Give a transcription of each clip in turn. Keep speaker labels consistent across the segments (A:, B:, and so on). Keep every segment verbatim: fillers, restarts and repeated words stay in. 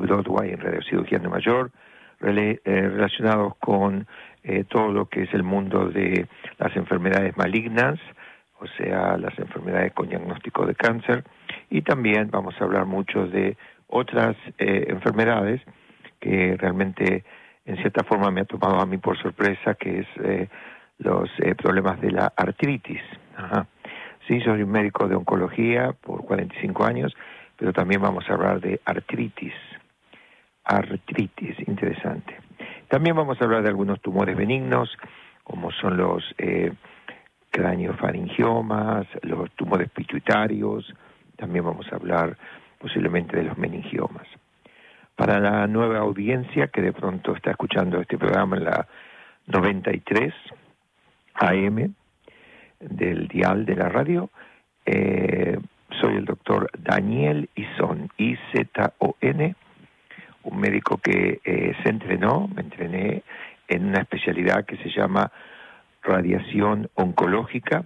A: Broadway en radiocirugía en Nueva York, rele, eh, relacionados con eh, todo lo que es el mundo de las enfermedades malignas, o sea, las enfermedades con diagnóstico de cáncer, y también vamos a hablar mucho de otras eh, enfermedades que realmente en cierta forma me ha tomado a mí por sorpresa, que es eh, los eh, problemas de la artritis. Ajá. Sí, soy un médico de oncología por cuarenta y cinco años, pero también vamos a hablar de artritis. Artritis, interesante. También vamos a hablar de algunos tumores benignos, como son los eh, craneofaringiomas, los tumores pituitarios. También vamos a hablar posiblemente de los meningiomas. Para la nueva audiencia que de pronto está escuchando este programa en la noventa y tres A M del dial de la radio, eh, soy el doctor Daniel Izón, I Z O N, un médico que eh, se entrenó, me entrené en una especialidad que se llama radiación oncológica,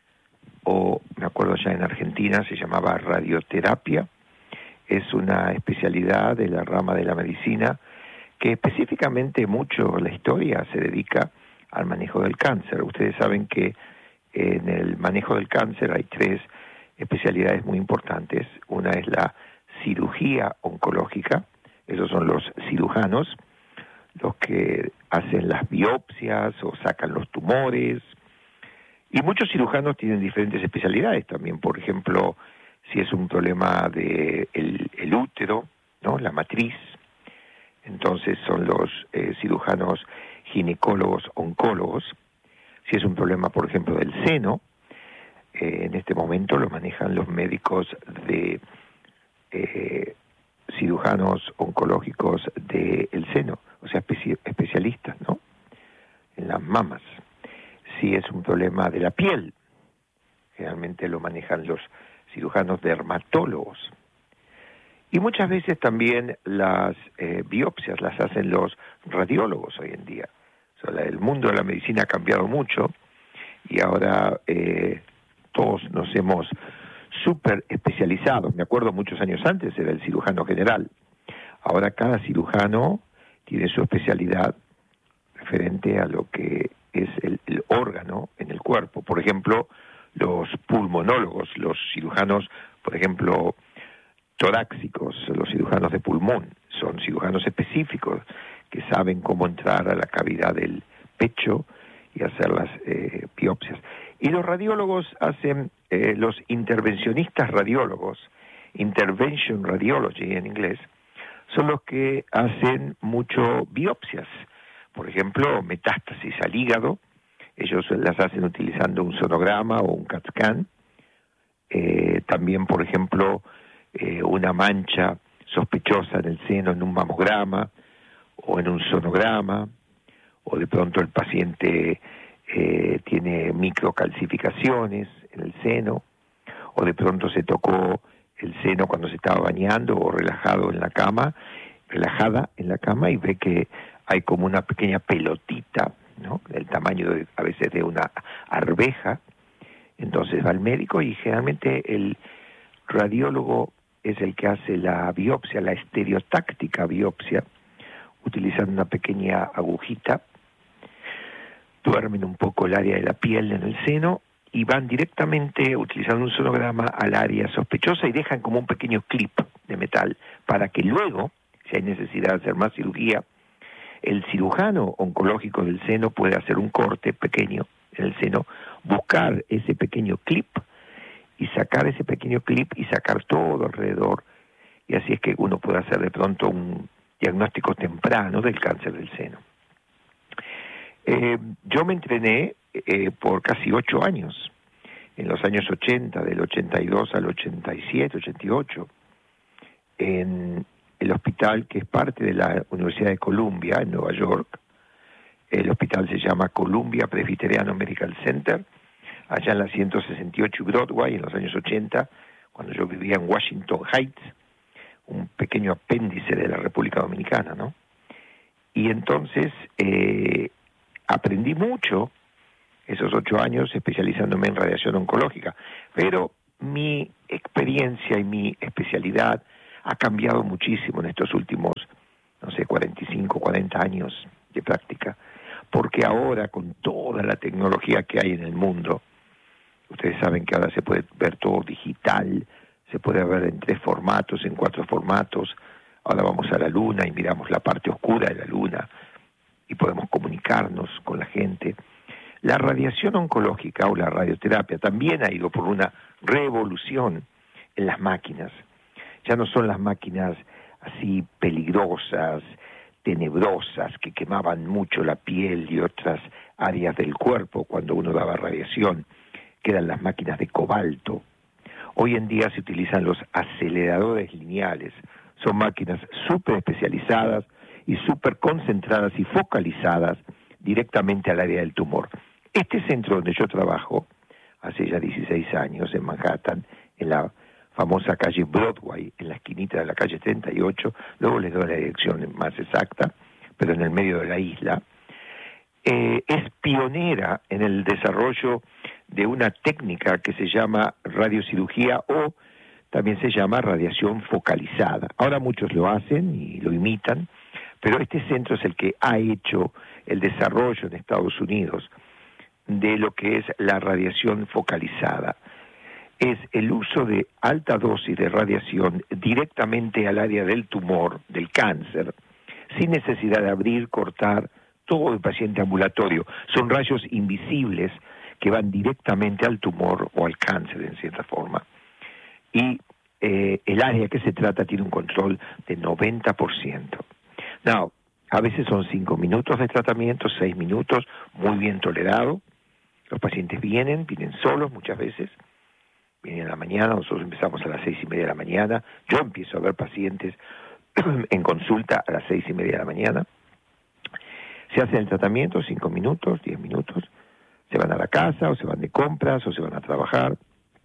A: o me acuerdo ya en Argentina se llamaba radioterapia. Es una especialidad de la rama de la medicina que específicamente mucho la historia se dedica al manejo del cáncer. Ustedes saben que en el manejo del cáncer hay tres especialidades muy importantes. Una es la cirugía oncológica, esos son los cirujanos, los que hacen las biopsias o sacan los tumores. Y muchos cirujanos tienen diferentes especialidades también. Por ejemplo, si es un problema de el, el útero, ¿no?, la matriz, entonces son los eh, cirujanos ginecólogos oncólogos. Si es un problema, por ejemplo, del seno, eh, en este momento lo manejan los médicos de eh, cirujanos oncológicos del seno, o sea, especi- especialistas, ¿no?, en las mamas. Si es un problema de la piel, generalmente lo manejan los cirujanos dermatólogos. Y muchas veces también las eh, biopsias las hacen los radiólogos hoy en día. O sea, el mundo de la medicina ha cambiado mucho y ahora eh, todos nos hemos súper especializado. Me acuerdo muchos años antes era el cirujano general. Ahora cada cirujano tiene su especialidad referente a lo que es el, el órgano en el cuerpo. Por ejemplo, los pulmonólogos, los cirujanos, por ejemplo, torácicos, los cirujanos de pulmón, son cirujanos específicos que saben cómo entrar a la cavidad del pecho y hacer las eh, biopsias. Y los radiólogos hacen, eh, los intervencionistas radiólogos, intervention radiology en inglés, son los que hacen mucho biopsias. Por ejemplo, metástasis al hígado, ellos las hacen utilizando un sonograma o un CAT scan. Eh, también, por ejemplo, eh, una mancha sospechosa en el seno en un mamograma o en un sonograma, o de pronto el paciente eh, tiene microcalcificaciones en el seno, o de pronto se tocó el seno cuando se estaba bañando o relajado en la cama, relajada en la cama, y ve que hay como una pequeña pelotita, ¿no?, del tamaño de, a veces de una arveja. Entonces va al médico y generalmente el radiólogo es el que hace la biopsia, la estereotáctica biopsia, utilizando una pequeña agujita. Duermen un poco el área de la piel en el seno y van directamente, utilizando un sonograma, al área sospechosa y dejan como un pequeño clip de metal para que luego, si hay necesidad de hacer más cirugía, el cirujano oncológico del seno puede hacer un corte pequeño en el seno, buscar ese pequeño clip y sacar ese pequeño clip y sacar todo alrededor, y así es que uno puede hacer de pronto un diagnóstico temprano del cáncer del seno. Eh, yo me entrené eh, por casi ocho años, en los años ochenta, del ochenta y dos al ochenta y siete, ochenta y ocho, en el hospital que es parte de la Universidad de Columbia, en Nueva York. El hospital se llama Columbia Presbyterian Medical Center, allá en la ciento sesenta y ocho Broadway, en los años ochenta, cuando yo vivía en Washington Heights, un pequeño apéndice de la República Dominicana, ¿no? Y entonces eh, aprendí mucho esos ocho años especializándome en radiación oncológica, pero mi experiencia y mi especialidad ha cambiado muchísimo en estos últimos cuarenta años de práctica, porque ahora con toda la tecnología que hay en el mundo, ustedes saben que ahora se puede ver todo digital, se puede ver en tres formatos, en cuatro formatos. Ahora vamos a la luna y miramos la parte oscura de la luna y podemos comunicarnos con la gente. La radiación oncológica o la radioterapia también ha ido por una revolución en las máquinas. Ya no son las máquinas así peligrosas, tenebrosas, que quemaban mucho la piel y otras áreas del cuerpo cuando uno daba radiación, que eran las máquinas de cobalto. Hoy en día se utilizan los aceleradores lineales. Son máquinas súper especializadas y súper concentradas y focalizadas directamente al área del tumor. Este centro donde yo trabajo, hace ya dieciséis años, en Manhattan, en la famosa calle Broadway, en la esquinita de la calle treinta y ocho, luego les doy la dirección más exacta, pero en el medio de la isla, eh, es pionera en el desarrollo de una técnica que se llama radiocirugía o también se llama radiación focalizada. Ahora muchos lo hacen y lo imitan, pero este centro es el que ha hecho el desarrollo en Estados Unidos de lo que es la radiación focalizada. Es el uso de alta dosis de radiación directamente al área del tumor, del cáncer, sin necesidad de abrir, cortar todo el paciente ambulatorio. Son rayos invisibles que van directamente al tumor o al cáncer en cierta forma. Y eh, el área que se trata tiene un control de noventa por ciento. Now, a veces son cinco minutos de tratamiento, seis minutos, muy bien tolerado. Los pacientes vienen, vienen solos muchas veces, vienen a la mañana, nosotros empezamos a las seis y media de la mañana, yo empiezo a ver pacientes en consulta a las seis y media de la mañana, se hace el tratamiento, cinco minutos, diez minutos, se van a la casa, o se van de compras, o se van a trabajar,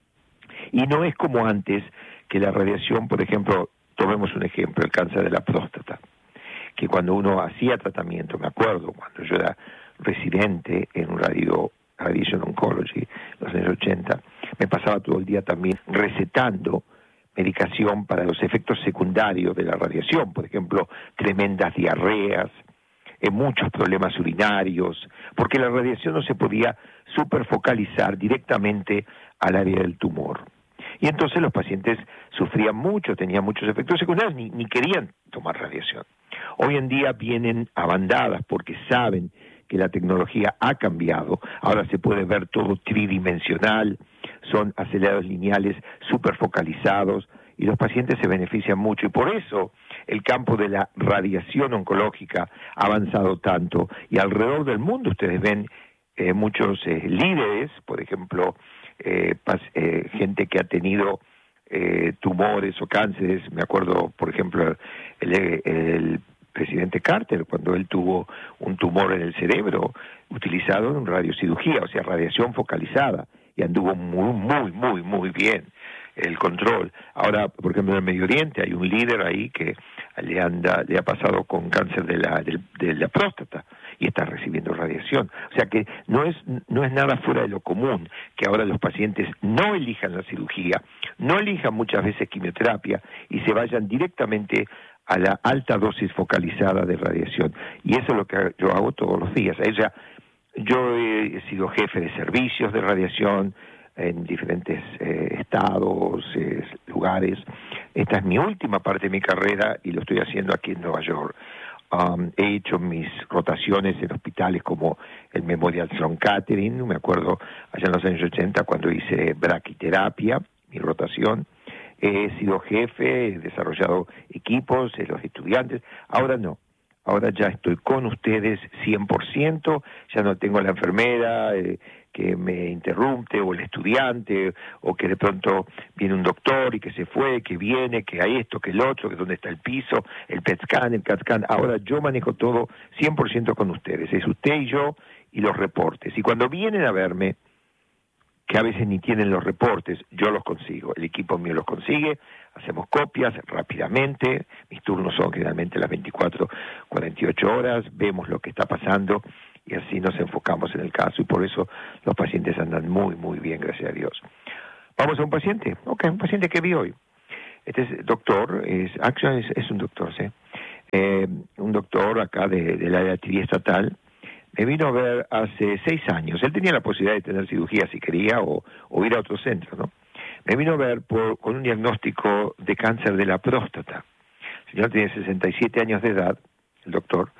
A: y no es como antes, que la radiación, por ejemplo, tomemos un ejemplo, el cáncer de la próstata, que cuando uno hacía tratamiento, me acuerdo, cuando yo era residente en un radio Radiation Oncology, en los años ochenta, me pasaba todo el día también recetando medicación para los efectos secundarios de la radiación, por ejemplo, tremendas diarreas, eh, muchos problemas urinarios, porque la radiación no se podía superfocalizar directamente al área del tumor. Y entonces los pacientes sufrían mucho, tenían muchos efectos secundarios, ni, ni querían tomar radiación. Hoy en día vienen a bandadas porque saben que la tecnología ha cambiado, ahora se puede ver todo tridimensional, son acelerados lineales súper focalizados y los pacientes se benefician mucho y por eso el campo de la radiación oncológica ha avanzado tanto y alrededor del mundo ustedes ven eh, muchos eh, líderes, por ejemplo, eh, pas, eh, gente que ha tenido eh, tumores o cánceres, me acuerdo por ejemplo el, el presidente Carter, cuando él tuvo un tumor en el cerebro, utilizado en radiocirugía, o sea, radiación focalizada, y anduvo muy, muy, muy, muy bien el control. Ahora, por ejemplo, en el Medio Oriente hay un líder ahí que le anda, le ha pasado con cáncer de la, de, de la próstata y está recibiendo radiación. O sea que no es, no es nada fuera de lo común que ahora los pacientes no elijan la cirugía, no elijan muchas veces quimioterapia y se vayan directamente a la alta dosis focalizada de radiación. Y eso es lo que yo hago todos los días. Ella, yo he sido jefe de servicios de radiación en diferentes eh, estados, eh, lugares. Esta es mi última parte de mi carrera y lo estoy haciendo aquí en Nueva York. Um, he hecho mis rotaciones en hospitales como el Memorial Sloan Kettering, me acuerdo allá en los años ochenta cuando hice braquiterapia, mi rotación. He sido jefe, he desarrollado equipos, eh, los estudiantes. Ahora no, ahora ya estoy con ustedes cien por ciento, ya no tengo la enfermera eh, que me interrumpe, o el estudiante, o que de pronto viene un doctor y que se fue, que viene, que hay esto, que el otro, que dónde está el piso, el P E T scan, el C A T scan. Ahora yo manejo todo cien por ciento con ustedes, es usted y yo y los reportes. Y cuando vienen a verme, que a veces ni tienen los reportes, yo los consigo, el equipo mío los consigue, hacemos copias rápidamente, mis turnos son generalmente las veinticuatro, cuarenta y ocho horas, vemos lo que está pasando y así nos enfocamos en el caso y por eso los pacientes andan muy, muy bien, gracias a Dios. Vamos a un paciente, ok, un paciente que vi hoy. Este es doctor, es, actually es, es un doctor, ¿sí? Eh, un doctor acá de, de la arteria estatal, me vino a ver hace seis años. Él tenía la posibilidad de tener cirugía si quería o, o ir a otro centro, ¿no? Me vino a ver por, con un diagnóstico de cáncer de la próstata. El señor tiene sesenta y siete años de edad, el doctor,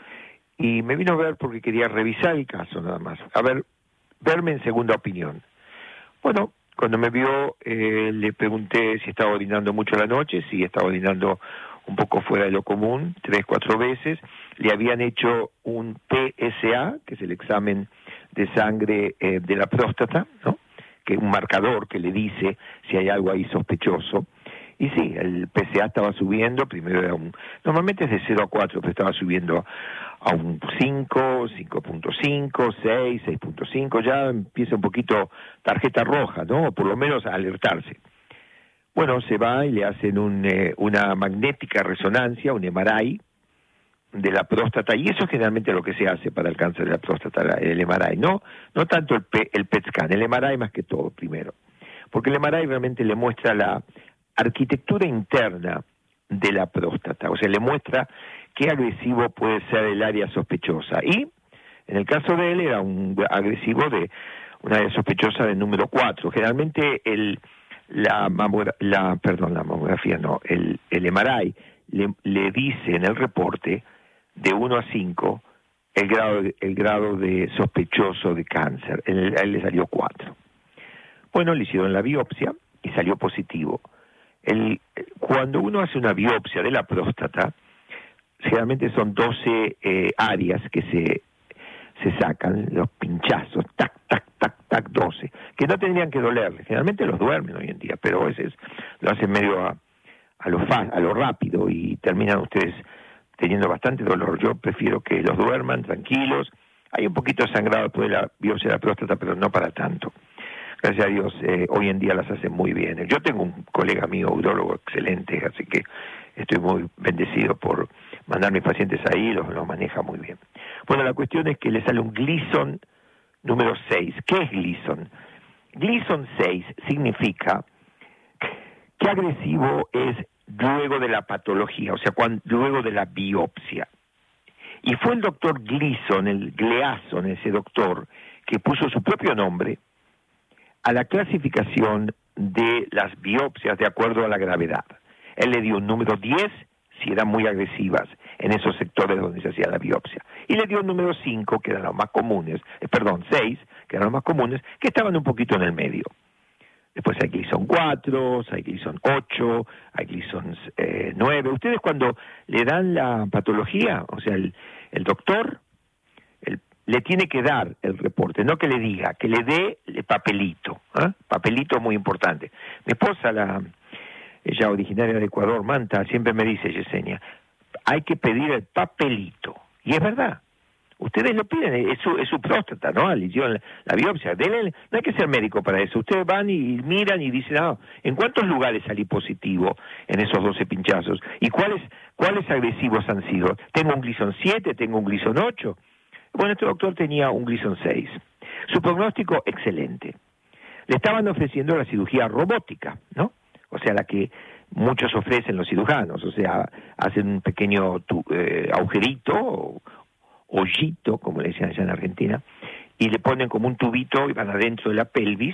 A: y me vino a ver porque quería revisar el caso nada más, a ver, verme en segunda opinión. Bueno, cuando me vio, eh, le pregunté si estaba orinando mucho a la noche, si estaba orinando un poco fuera de lo común, tres, cuatro veces. Le habían hecho un P S A, que es el examen de sangre eh, de la próstata, ¿no? Que es un marcador que le dice si hay algo ahí sospechoso. Y sí, el P S A estaba subiendo, primero era un... Normalmente es de cero a cuatro, pero estaba subiendo a un cinco, cinco punto cinco, seis, seis punto cinco, ya empieza un poquito tarjeta roja, ¿no? O por lo menos a alertarse. Bueno, se va y le hacen un, eh, una magnética resonancia, un M R I de la próstata, y eso es generalmente lo que se hace para el cáncer de la próstata, el M R I, no, no tanto el, P, el P E T scan, el M R I más que todo primero, porque el M R I realmente le muestra la arquitectura interna de la próstata, o sea, le muestra qué agresivo puede ser el área sospechosa, y en el caso de él era un agresivo de una área sospechosa del número cuatro, generalmente el la, mamogra, la perdón, la mamografía no, el, el M R I le, le dice en el reporte de uno a cinco el grado, el grado de sospechoso de cáncer, él, a él le salió cuatro. Bueno, le hicieron la biopsia y salió positivo. El, cuando uno hace una biopsia de la próstata, generalmente son doce eh, áreas que se, se sacan, los pinchazos, tac, tac, tac, tac, doce, que no tendrían que dolerle. Generalmente los duermen hoy en día, pero a veces lo hacen medio a, a, lo, fa, a lo rápido y terminan ustedes teniendo bastante dolor. Yo prefiero que los duerman tranquilos. Hay un poquito de sangrado después de la biopsia de la próstata, pero no para tanto. Gracias a Dios, eh, hoy en día las hacen muy bien. Yo tengo un colega mío, urólogo excelente, así que estoy muy bendecido por mandar mis pacientes ahí, los, los maneja muy bien. Bueno, la cuestión es que le sale un Gleason número seis. ¿Qué es Gleason? Gleason seis significa qué agresivo es luego de la patología, o sea, cuando, luego de la biopsia. Y fue el doctor Gleason, el Gleason, ese doctor, que puso su propio nombre a la clasificación de las biopsias de acuerdo a la gravedad. Él le dio un número diez si eran muy agresivas en esos sectores donde se hacía la biopsia. Y le dio un número cinco, que eran los más comunes, eh, perdón, seis, que eran los más comunes, que estaban un poquito en el medio. Después hay Gleason cuatro, hay Gleason ocho, hay Gleason eh, nueve. Ustedes cuando le dan la patología, o sea, el, el doctor el, le tiene que dar el reporte, no que le diga, que le dé el papelito. ¿eh? Papelito muy importante. Mi esposa, la, ella originaria de Ecuador, Manta, siempre me dice, Yesenia, hay que pedir el papelito. Y es verdad. Ustedes lo piden, es su, es su próstata, ¿no? Le hicieron la, la biopsia. Denle, no hay que ser médico para eso. Ustedes van y miran y dicen, ah, ¿en cuántos lugares salí positivo en esos doce pinchazos? ¿Y cuáles cuáles agresivos han sido? ¿Tengo un Gleason siete? ¿Tengo un Gleason ocho? Bueno, este doctor tenía un Gleason seis. Su pronóstico, excelente. Le estaban ofreciendo la cirugía robótica, ¿no? O sea, la que muchos ofrecen los cirujanos. O sea, hacen un pequeño tu, eh, agujerito o hoyito, como le decían allá en Argentina, y le ponen como un tubito y van adentro de la pelvis,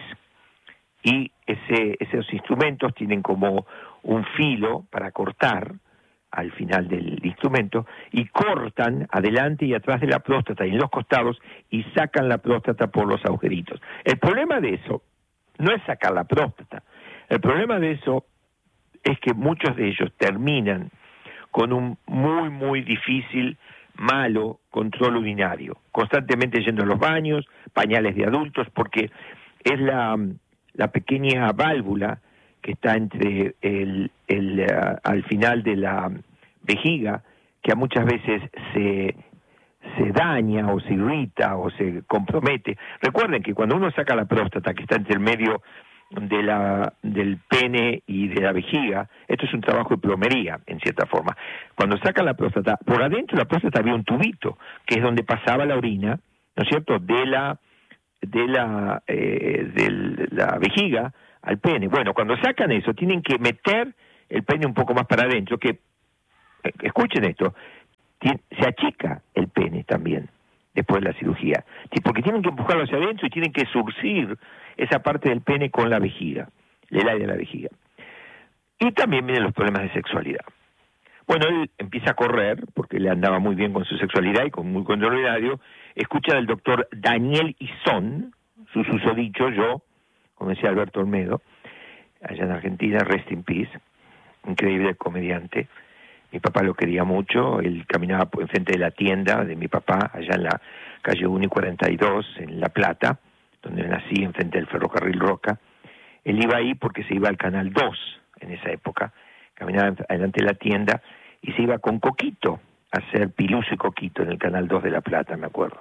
A: y ese, esos instrumentos tienen como un filo para cortar al final del instrumento, y cortan adelante y atrás de la próstata y en los costados, y sacan la próstata por los agujeritos. El problema de eso no es sacar la próstata, el problema de eso es que muchos de ellos terminan con un muy, muy difícil malo control urinario, constantemente yendo a los baños, pañales de adultos, porque es la, la pequeña válvula que está entre el, el uh, al final de la vejiga, que a muchas veces se, se daña o se irrita o se compromete. Recuerden que cuando uno saca la próstata, que está entre el medio de la del pene y de la vejiga, esto es un trabajo de plomería en cierta forma. Cuando saca la próstata, por adentro de la próstata había un tubito que es donde pasaba la orina, ¿no es cierto?, de la de la eh, de la vejiga al pene. Bueno, cuando sacan eso tienen que meter el pene un poco más para adentro, que eh, escuchen esto, se achica el pene también después de la cirugía, porque tienen que empujarlo hacia adentro y tienen que surcir esa parte del pene con la vejiga, el aire de la vejiga. Y también vienen los problemas de sexualidad. Bueno, él empieza a correr, porque le andaba muy bien con su sexualidad y con muy controlario, escucha del doctor Daniel Isón, su susodicho, yo, como decía Alberto Olmedo, allá en Argentina, rest in peace, increíble comediante. Mi papá lo quería mucho, él caminaba enfrente de la tienda de mi papá, allá en la calle uno y cuarenta y dos, en La Plata, donde nací, enfrente del ferrocarril Roca. Él iba ahí porque se iba al Canal dos en esa época, caminaba adelante de la tienda y se iba con Coquito a hacer Piluso y Coquito en el Canal dos de La Plata, me acuerdo.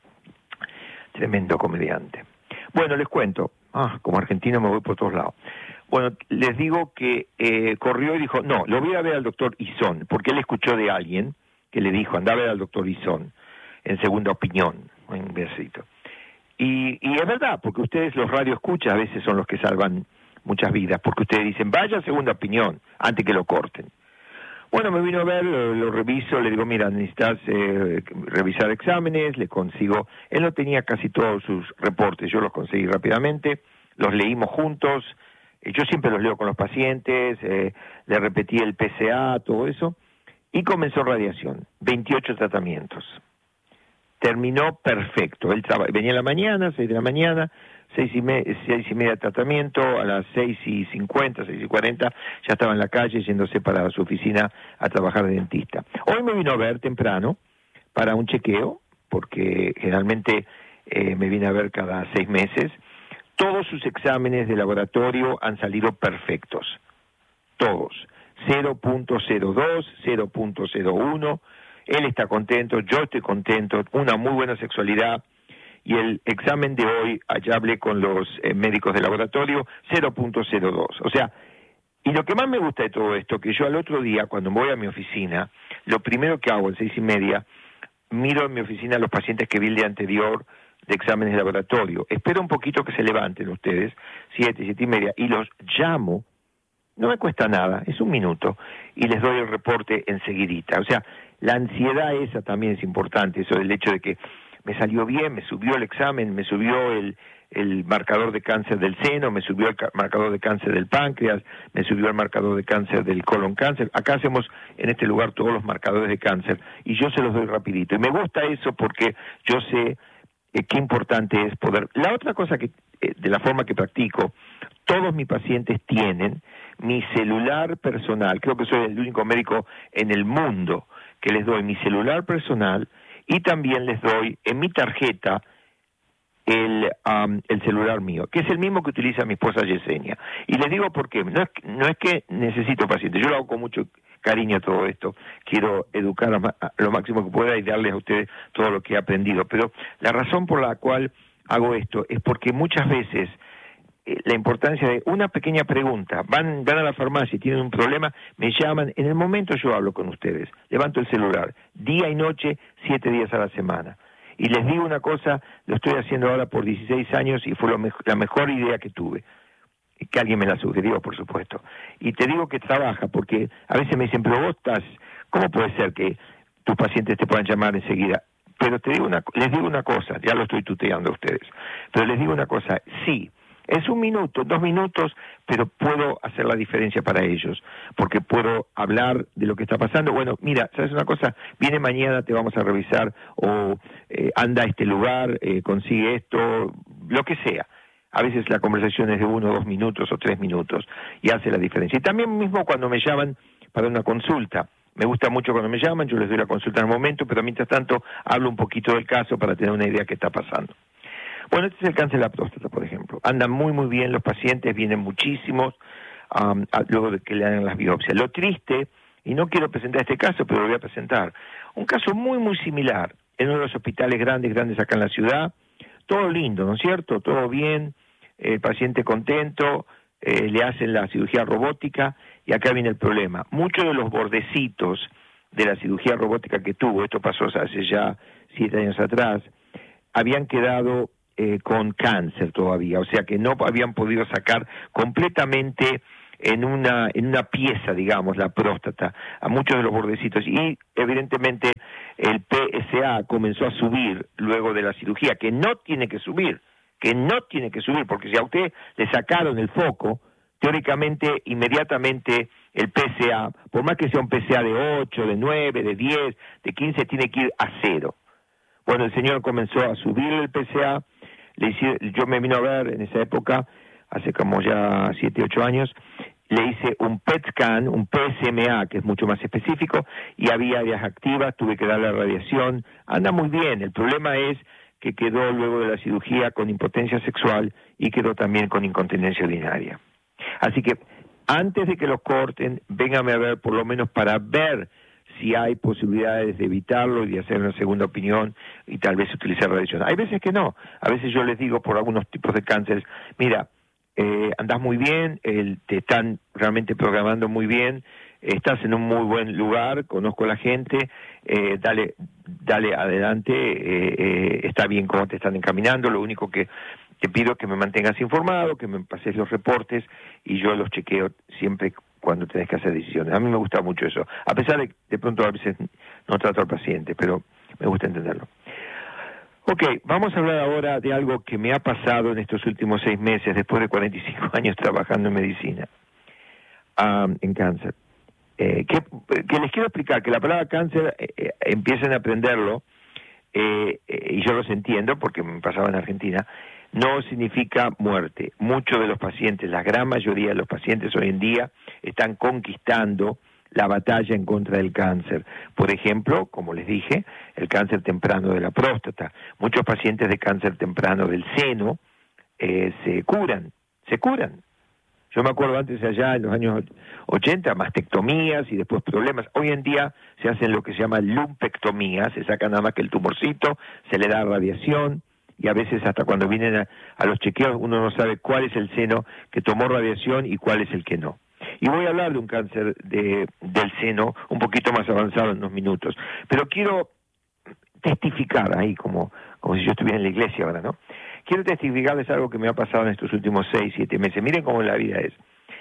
A: Tremendo comediante. Bueno, les cuento, ah, como argentino me voy por todos lados. Bueno, les digo que eh, corrió y dijo, no, lo voy a ver al doctor Isón, porque él escuchó de alguien que le dijo, anda a ver al doctor Isón, en segunda opinión, un versito. Y, y es verdad, porque ustedes los radioescuchas a veces son los que salvan muchas vidas, porque ustedes dicen, vaya a segunda opinión, antes que lo corten. Bueno, me vino a ver, lo, lo reviso, le digo, mira, necesitas eh, revisar exámenes, le consigo, él no tenía casi todos sus reportes, yo los conseguí rápidamente, los leímos juntos, eh, yo siempre los leo con los pacientes, eh, le repetí el P C A, todo eso, y comenzó radiación, veintiocho tratamientos. Terminó perfecto, él traba, venía a la mañana, seis de la mañana, seis y, me, seis y media de tratamiento, a las seis y cincuenta, seis y cuarenta, ya estaba en la calle yéndose para su oficina a trabajar de dentista. Hoy me vino a ver temprano para un chequeo, porque generalmente eh, me viene a ver cada seis meses. Todos sus exámenes de laboratorio han salido perfectos, todos, cero punto cero dos, cero punto cero uno, él está contento, yo estoy contento, una muy buena sexualidad, y el examen de hoy, allá hablé con los eh, médicos de laboratorio, cero punto cero dos. O sea, y lo que más me gusta de todo esto, que yo al otro día, cuando voy a mi oficina, lo primero que hago, a seis y media, miro en mi oficina a los pacientes que vi el día anterior de exámenes de laboratorio. Espero un poquito que se levanten ustedes, siete, siete y media, y los llamo. No me cuesta nada, es un minuto, y les doy el reporte enseguidita. O sea, la ansiedad esa también es importante, eso del hecho de que me salió bien, me subió el examen, me subió el, el marcador de cáncer del seno, me subió el marcador de cáncer del páncreas, me subió el marcador de cáncer del colon cáncer. Acá hacemos en este lugar todos los marcadores de cáncer y yo se los doy rapidito. Y me gusta eso porque yo sé eh, qué importante es poder... La otra cosa que, eh, de la forma que practico, todos mis pacientes tienen mi celular personal, creo que soy el único médico en el mundo que les doy mi celular personal, y también les doy en mi tarjeta el, um, el celular mío, que es el mismo que utiliza mi esposa Yesenia. Y les digo por qué, no es, no es que necesito pacientes, yo lo hago con mucho cariño todo esto, quiero educar a, a lo máximo que pueda y darles a ustedes todo lo que he aprendido, pero la razón por la cual hago esto es porque muchas veces la importancia de una pequeña pregunta, van, van a la farmacia y tienen un problema, me llaman, en el momento yo hablo con ustedes, levanto el celular, día y noche, siete días a la semana. Y les digo una cosa, lo estoy haciendo ahora por dieciséis años y fue lo me- la mejor idea que tuve, que alguien me la sugirió, por supuesto. Y te digo que trabaja, porque a veces me dicen, pero vos estás, ¿cómo puede ser que tus pacientes te puedan llamar enseguida? Pero te digo una, les digo una cosa, ya lo estoy tuteando a ustedes, pero les digo una cosa, sí, es un minuto, dos minutos, pero puedo hacer la diferencia para ellos, porque puedo hablar de lo que está pasando. Bueno, mira, ¿sabes una cosa? Viene mañana, te vamos a revisar, o eh, anda a este lugar, eh, consigue esto, lo que sea. A veces la conversación es de uno, dos minutos o tres minutos, y hace la diferencia. Y también mismo cuando me llaman para una consulta, me gusta mucho cuando me llaman, yo les doy la consulta en el momento, pero mientras tanto hablo un poquito del caso para tener una idea de qué está pasando. Bueno, este es el cáncer de la próstata, por ejemplo. Andan muy, muy bien los pacientes, vienen muchísimos, um, a, luego de que le hagan las biopsias. Lo triste, y no quiero presentar este caso, pero lo voy a presentar, un caso muy, muy similar, en uno de los hospitales grandes, grandes acá en la ciudad, todo lindo, ¿no es cierto? Todo bien, el paciente contento, eh, le hacen la cirugía robótica, y acá viene el problema. Muchos de los bordecitos de la cirugía robótica que tuvo, esto pasó hace ya siete años atrás, habían quedado eh, con cáncer todavía, o sea que no habían podido sacar completamente en una en una pieza, digamos, la próstata, a muchos de los bordecitos, y evidentemente el P S A comenzó a subir luego de la cirugía, que no tiene que subir, que no tiene que subir, porque si a usted le sacaron el foco, teóricamente, inmediatamente el P S A, por más que sea un P S A de ocho, de nueve, de diez, de quince, tiene que ir a cero. Bueno, el señor comenzó a subir el P S A, le hice, yo me vino a ver en esa época, hace como ya siete, ocho años, le hice un P E T scan, un P S M A, que es mucho más específico, y había áreas activas, tuve que darle radiación, anda muy bien, el problema es que quedó luego de la cirugía con impotencia sexual y quedó también con incontinencia urinaria. Así que antes de que lo corten, véngame a ver por lo menos para ver si hay posibilidades de evitarlo y de hacer una segunda opinión y tal vez utilizar radiación. Hay veces que no, a veces yo les digo por algunos tipos de cánceres, mira, eh, andás muy bien, el, te están realmente programando muy bien, estás en un muy buen lugar, conozco a la gente, eh, dale, dale adelante, eh, eh, está bien cómo te están encaminando, lo único que te pido es que me mantengas informado, que me pases los reportes y yo los chequeo siempre cuando tenés que hacer decisiones. A mí me gusta mucho eso, a pesar de que de pronto a veces no trato al paciente, pero me gusta entenderlo. Ok, vamos a hablar ahora de algo que me ha pasado en estos últimos seis meses, después de cuarenta y cinco años trabajando en medicina, um, en cáncer. Eh, que, que les quiero explicar que la palabra cáncer, eh, eh, empiecen a aprenderlo, eh, eh, y yo los entiendo porque me pasaba en Argentina, no significa muerte. Muchos de los pacientes, la gran mayoría de los pacientes hoy en día están conquistando la batalla en contra del cáncer. Por ejemplo, como les dije, el cáncer temprano de la próstata. Muchos pacientes de cáncer temprano del seno eh, se curan, se curan. Yo me acuerdo antes allá en los años ochenta, mastectomías y después problemas. Hoy en día se hacen lo que se llama lumpectomía, se saca nada más que el tumorcito, se le da radiación y a veces hasta cuando vienen a, a los chequeos uno no sabe cuál es el seno que tomó radiación y cuál es el que no. Y voy a hablar de un cáncer de, del seno un poquito más avanzado en unos minutos. Pero quiero testificar ahí, como, como si yo estuviera en la iglesia ahora, ¿no? Quiero testificarles algo que me ha pasado en estos últimos seis, siete meses. Miren cómo la vida es.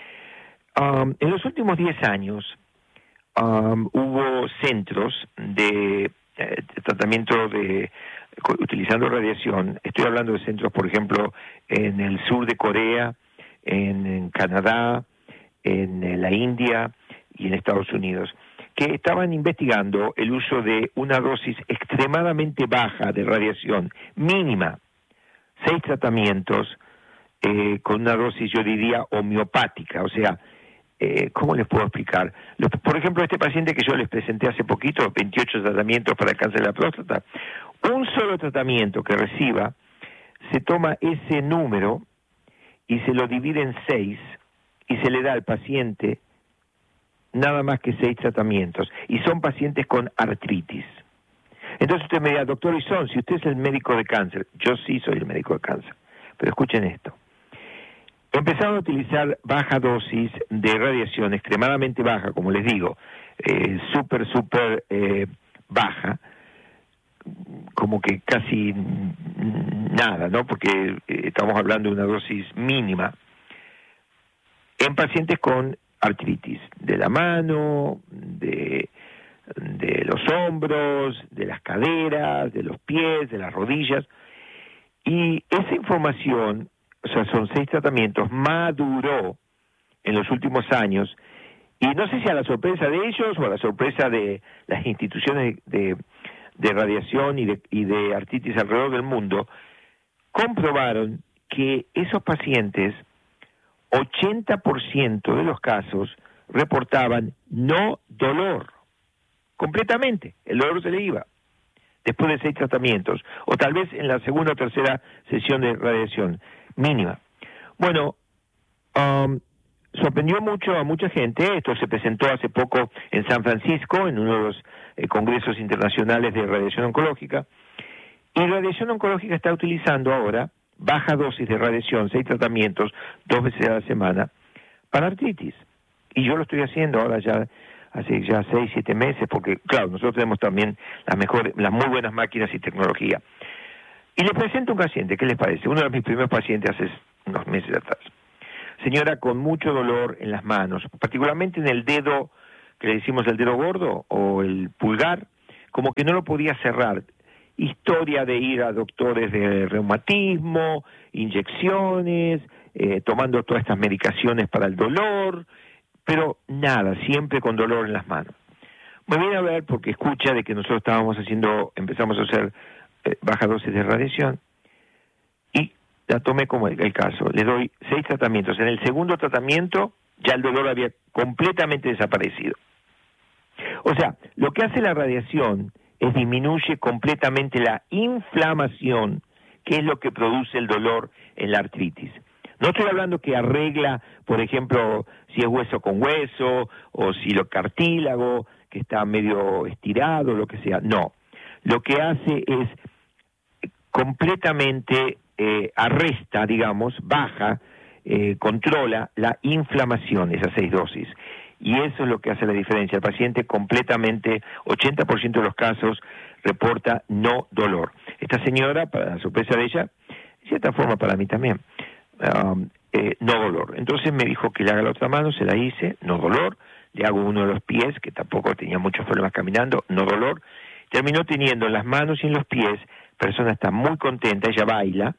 A: Um, en los últimos diez años um, hubo centros de eh, tratamiento de utilizando radiación. Estoy hablando de centros, por ejemplo, en el sur de Corea, en, en Canadá, en, en la India y en Estados Unidos, que estaban investigando el uso de una dosis extremadamente baja de radiación, mínima, seis tratamientos eh, con una dosis, yo diría, homeopática, o sea, eh, ¿cómo les puedo explicar? Los, por ejemplo, este paciente que yo les presenté hace poquito, veintiocho tratamientos para el cáncer de la próstata, un solo tratamiento que reciba, se toma ese número y se lo divide en seis y se le da al paciente nada más que seis tratamientos, y son pacientes con artritis. Entonces usted me dirá, doctor Izón, si usted es el médico de cáncer, yo sí soy el médico de cáncer, pero escuchen esto. Empezaron a utilizar baja dosis de radiación, extremadamente baja, como les digo, eh, súper, súper eh, baja, como que casi nada, ¿no? Porque eh, estamos hablando de una dosis mínima, en pacientes con artritis de la mano, de, de los hombros, de las caderas, de los pies, de las rodillas. Y esa información, o sea, son seis tratamientos, maduró en los últimos años, y no sé si a la sorpresa de ellos o a la sorpresa de las instituciones de, de radiación y de, y de artritis alrededor del mundo, comprobaron que esos pacientes, ochenta por ciento de los casos reportaban no dolor, completamente, el dolor se le iba, después de seis tratamientos, o tal vez en la segunda o tercera sesión de radiación mínima. Bueno, um, sorprendió mucho a mucha gente. Esto se presentó hace poco en San Francisco, en uno de los eh, congresos internacionales de radiación oncológica, y radiación oncológica está utilizando ahora baja dosis de radiación, seis tratamientos, dos veces a la semana, para artritis. Y yo lo estoy haciendo ahora ya hace ya seis, siete meses, porque, claro, nosotros tenemos también las mejores, las muy buenas máquinas y tecnología. Y les presento un paciente, ¿qué les parece? Uno de mis primeros pacientes hace unos meses atrás. Señora con mucho dolor en las manos, particularmente en el dedo, que le decimos el dedo gordo, o el pulgar, como que no lo podía cerrar. Historia de ir a doctores de reumatismo, inyecciones, eh, tomando todas estas medicaciones para el dolor, pero nada, siempre con dolor en las manos. Me viene a ver porque escucha de que nosotros estábamos haciendo, empezamos a hacer eh, baja dosis de radiación, y la tomé como el, el caso. Le doy seis tratamientos. En el segundo tratamiento ya el dolor había completamente desaparecido. O sea, lo que hace la radiación es disminuye completamente la inflamación, que es lo que produce el dolor en la artritis. No estoy hablando que arregla, por ejemplo, si es hueso con hueso, o si lo cartílago, que está medio estirado, lo que sea. No. Lo que hace es completamente eh, arresta, digamos, baja, eh, controla la inflamación, esas seis dosis. Y eso es lo que hace la diferencia. El paciente completamente, ochenta por ciento de los casos, reporta no dolor. Esta señora, para la sorpresa de ella, de cierta forma para mí también, um, eh, no dolor. Entonces me dijo que le haga la otra mano, se la hice, no dolor. Le hago uno de los pies, que tampoco tenía muchos problemas caminando, no dolor. Terminó teniendo en las manos y en los pies, persona está muy contenta, ella baila,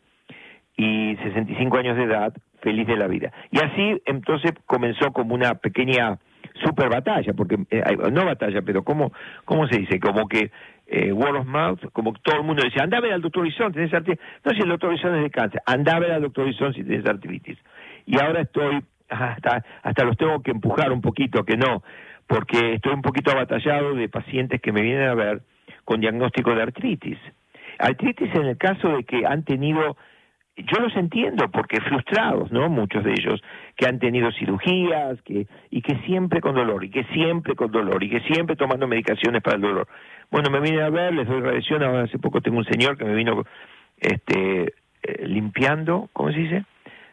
A: y sesenta y cinco años de edad, feliz de la vida. Y así, entonces, comenzó como una pequeña super batalla, porque, eh, no batalla, pero ¿cómo, cómo se dice? Como que eh, word of mouth, como todo el mundo decía, anda a ver al doctor Izón, tenés artritis. No, si el doctor Izón es de cáncer, anda a ver al doctor Izón si tenés artritis. Y ahora estoy, hasta, hasta los tengo que empujar un poquito, que no, porque estoy un poquito abatallado de pacientes que me vienen a ver con diagnóstico de artritis. Artritis en el caso de que han tenido, yo los entiendo, porque frustrados, ¿no? Muchos de ellos, que han tenido cirugías, que y que siempre con dolor, y que siempre con dolor, y que siempre tomando medicaciones para el dolor. Bueno, me vienen a ver, les doy radiación, ahora hace poco tengo un señor que me vino este eh, limpiando, ¿cómo se dice?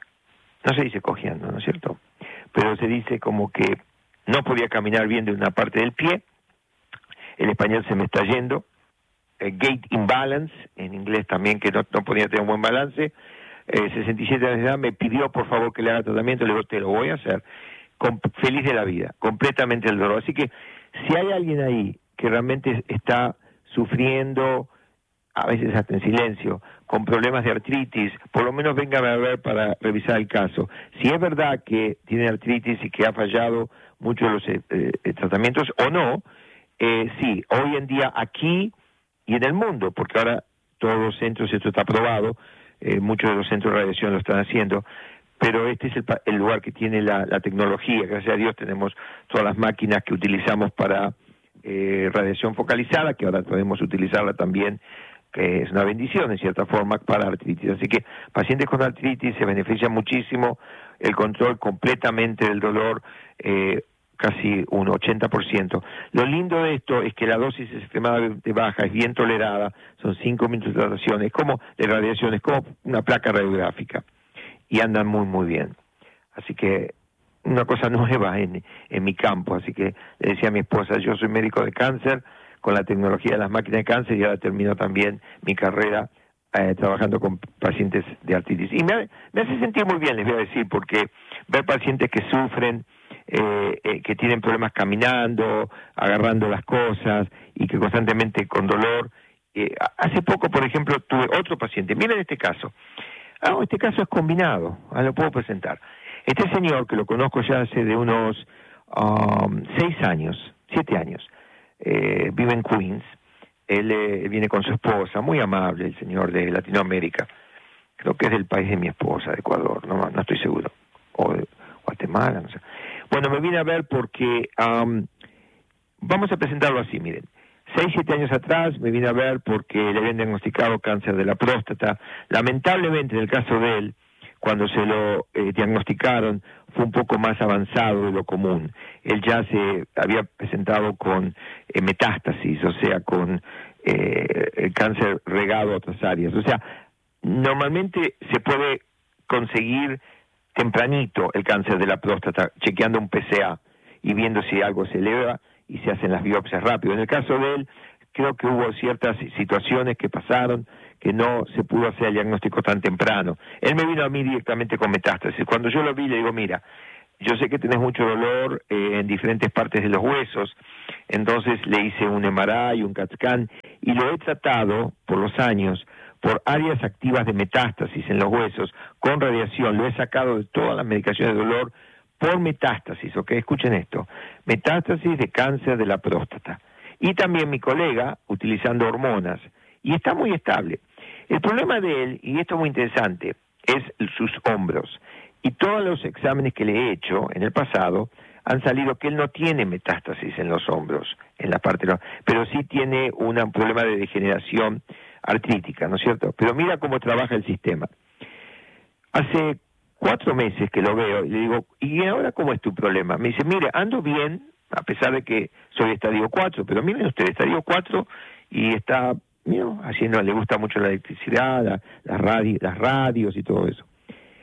A: No se dice cojeando, ¿no es cierto? Pero se dice como que no podía caminar bien de una parte del pie, el español se me está yendo, gait imbalance, en inglés también, que no, no podía tener un buen balance, eh, sesenta y siete años de edad, me pidió por favor que le haga tratamiento, le digo, te lo voy a hacer, con, feliz de la vida, completamente el dolor. Así que si hay alguien ahí que realmente está sufriendo, a veces hasta en silencio, con problemas de artritis, por lo menos venga a ver para revisar el caso. Si es verdad que tiene artritis y que ha fallado muchos de los eh, eh, tratamientos o no, eh, sí, hoy en día aquí y en el mundo, porque ahora todos los centros, esto está aprobado, eh, muchos de los centros de radiación lo están haciendo, pero este es el, el lugar que tiene la, la tecnología. Gracias a Dios tenemos todas las máquinas que utilizamos para eh, radiación focalizada, que ahora podemos utilizarla también, que es una bendición en cierta forma para artritis. Así que pacientes con artritis se benefician muchísimo, el control completamente del dolor, eh, casi un ochenta por ciento. Lo lindo de esto es que la dosis es extremadamente baja, es bien tolerada, son cinco minutos de radiación, es como de radiación, es como una placa radiográfica, y andan muy muy bien. Así que una cosa nueva en, en mi campo, así que le decía a mi esposa, yo soy médico de cáncer, con la tecnología de las máquinas de cáncer, y ahora termino también mi carrera eh, trabajando con pacientes de artritis. Y me, me hace sentir muy bien, les voy a decir, porque ver pacientes que sufren, Eh, eh, que tienen problemas caminando, agarrando las cosas, y que constantemente con dolor. Eh, hace poco, por ejemplo, tuve otro paciente, miren este caso, ah, este caso es combinado, ah, lo puedo presentar. Este señor, que lo conozco ya hace de unos um, seis años, siete años, eh, vive en Queens, él eh, viene con su esposa, muy amable el señor, de Latinoamérica, creo que es del país de mi esposa, de Ecuador, no, no estoy seguro, o de Guatemala, no sé. Bueno, me vine a ver porque, um, vamos a presentarlo así, miren, seis, siete años atrás me vine a ver porque le habían diagnosticado cáncer de la próstata. Lamentablemente, en el caso de él, cuando se lo eh, diagnosticaron, fue un poco más avanzado de lo común. Él ya se había presentado con eh, metástasis, o sea, con eh, el cáncer regado a otras áreas. O sea, normalmente se puede conseguir tempranito el cáncer de la próstata, chequeando un P C A y viendo si algo se eleva, y se hacen las biopsias rápido. En el caso de él, creo que hubo ciertas situaciones que pasaron que no se pudo hacer el diagnóstico tan temprano. Él me vino a mí directamente con metástasis. Cuando yo lo vi, le digo, mira, yo sé que tenés mucho dolor eh, en diferentes partes de los huesos, entonces le hice un M R I, un CAT scan, y lo he tratado por los años por áreas activas de metástasis en los huesos, con radiación, lo he sacado de todas las medicaciones de dolor por metástasis, ¿ok? Escuchen esto, metástasis de cáncer de la próstata. Y también mi colega, utilizando hormonas, y está muy estable. El problema de él, y esto es muy interesante, es sus hombros. Y todos los exámenes que le he hecho en el pasado han salido que él no tiene metástasis en los hombros, en la parte, no, pero sí tiene un problema de degeneración artrítica, ¿no es cierto? Pero mira cómo trabaja el sistema. Hace cuatro meses que lo veo y le digo, ¿y ahora cómo es tu problema? Me dice, mire, ando bien, a pesar de que soy estadio cuatro, pero miren ustedes, estadio cuatro y está, miren, haciendo, le gusta mucho la electricidad, la, la radio, las radios y todo eso.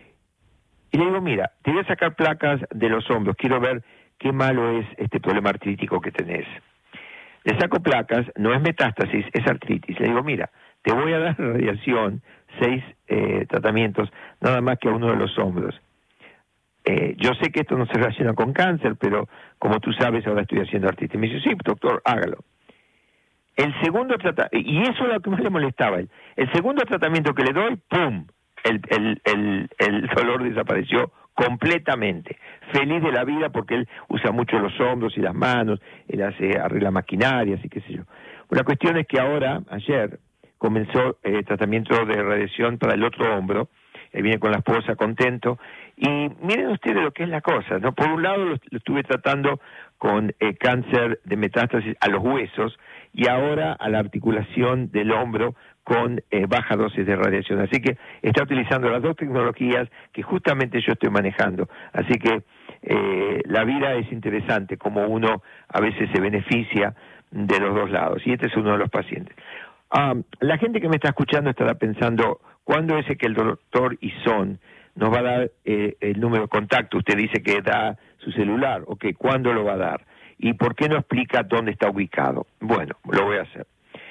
A: Y le digo, mira, te voy a sacar placas de los hombros, quiero ver qué malo es este problema artrítico que tenés. Le saco placas, no es metástasis, es artritis. Le digo, mira, te voy a dar radiación, seis eh, tratamientos, nada más que a uno de los hombros. Eh, yo sé que esto no se relaciona con cáncer, pero como tú sabes, ahora estoy haciendo artritis. Me dice, sí, doctor, hágalo. El segundo tratamiento, y eso es lo que más le molestaba a él, el segundo tratamiento que le doy, ¡pum!, el, el, el, el dolor desapareció completamente. Feliz de la vida porque él usa mucho los hombros y las manos, él hace, arregla maquinarias y qué sé yo. La cuestión es que ahora, ayer, comenzó el eh, tratamiento de radiación para el otro hombro, él viene con la esposa contento, y miren ustedes lo que es la cosa, ¿no? Por un lado lo, lo estuve tratando con eh, cáncer de metástasis a los huesos, y ahora a la articulación del hombro con eh, baja dosis de radiación. Así que está utilizando las dos tecnologías que justamente yo estoy manejando. Así que eh, la vida es interesante, como uno a veces se beneficia de los dos lados. Y este es uno de los pacientes. Um, la gente que me está escuchando estará pensando, ¿cuándo es que el doctor Izón nos va a dar eh, el número de contacto? Usted dice que da su celular. Ok, ¿cuándo lo va a dar? ¿Y por qué no explica dónde está ubicado? Bueno, lo voy a hacer.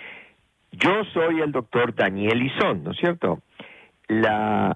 A: Yo soy el doctor Daniel Izón, ¿no es cierto? La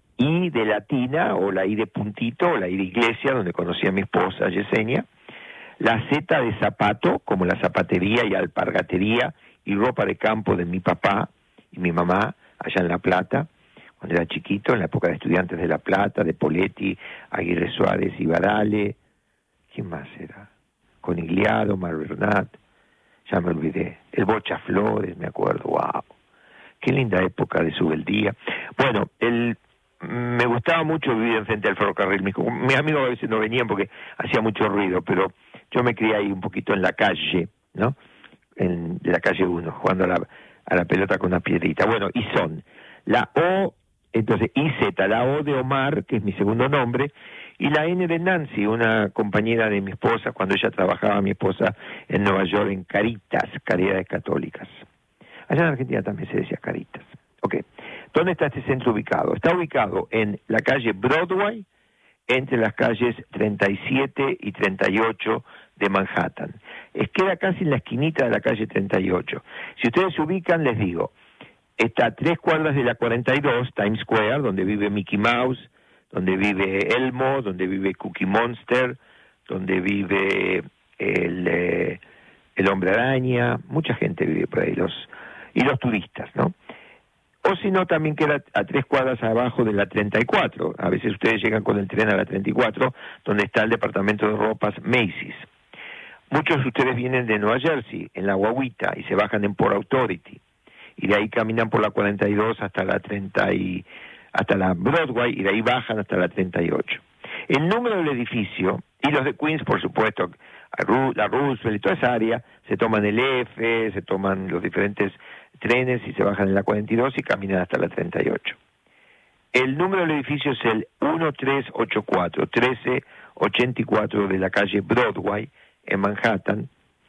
A: I de latina, o la I de puntito, o la I de iglesia, donde conocí a mi esposa Yesenia. La Z de zapato, como la zapatería y alpargatería y ropa de campo de mi papá y mi mamá, allá en La Plata, cuando era chiquito, en la época de Estudiantes de La Plata, de Poletti, Aguirre Suárez y Barale. ¿Quién más era? Conigliado, Mar Bernat, ya me olvidé. El Bocha Flores, me acuerdo, wow. Qué linda época de Subeldía. Bueno, el, me gustaba mucho vivir enfrente del ferrocarril. Mis, mis amigos a veces no venían porque hacía mucho ruido, pero yo me crié ahí un poquito en la calle, ¿no? En la calle uno, jugando a la, a la pelota con una piedrita. Bueno, Izón. La O, entonces, I Z, la O de Omar, que es mi segundo nombre, y la N de Nancy, una compañera de mi esposa, cuando ella trabajaba, mi esposa, en Nueva York, en Caritas, Caridades Católicas. Allá en Argentina también se decía Caritas. Ok. ¿Dónde está este centro ubicado? Está ubicado en la calle Broadway, entre las calles treinta y siete y treinta y ocho de Manhattan. Es, queda casi en la esquinita de la calle treinta y ocho. Si ustedes se ubican, les digo, está a tres cuadras de la cuarenta y dos, Times Square, donde vive Mickey Mouse, donde vive Elmo, donde vive Cookie Monster, donde vive el, eh, el Hombre Araña, mucha gente vive por ahí, los, y los turistas, ¿no? O si no, también queda a tres cuadras abajo de la treinta y cuatro, a veces ustedes llegan con el tren a la treinta y cuatro, donde está el departamento de ropas Macy's. Muchos de ustedes vienen de Nueva Jersey, en la guaguita, y se bajan en Port Authority, y de ahí caminan por la cuarenta y dos hasta la treinta y hasta la Broadway, y de ahí bajan hasta la treinta y ocho. El número del edificio, y los de Queens, por supuesto, la Roosevelt y toda esa área, se toman el F, se toman los diferentes trenes y se bajan en la cuarenta y dos y caminan hasta la treinta y ocho. El número del edificio es el trece ochenta y cuatro, trece ochenta y cuatro de la calle Broadway, en Manhattan.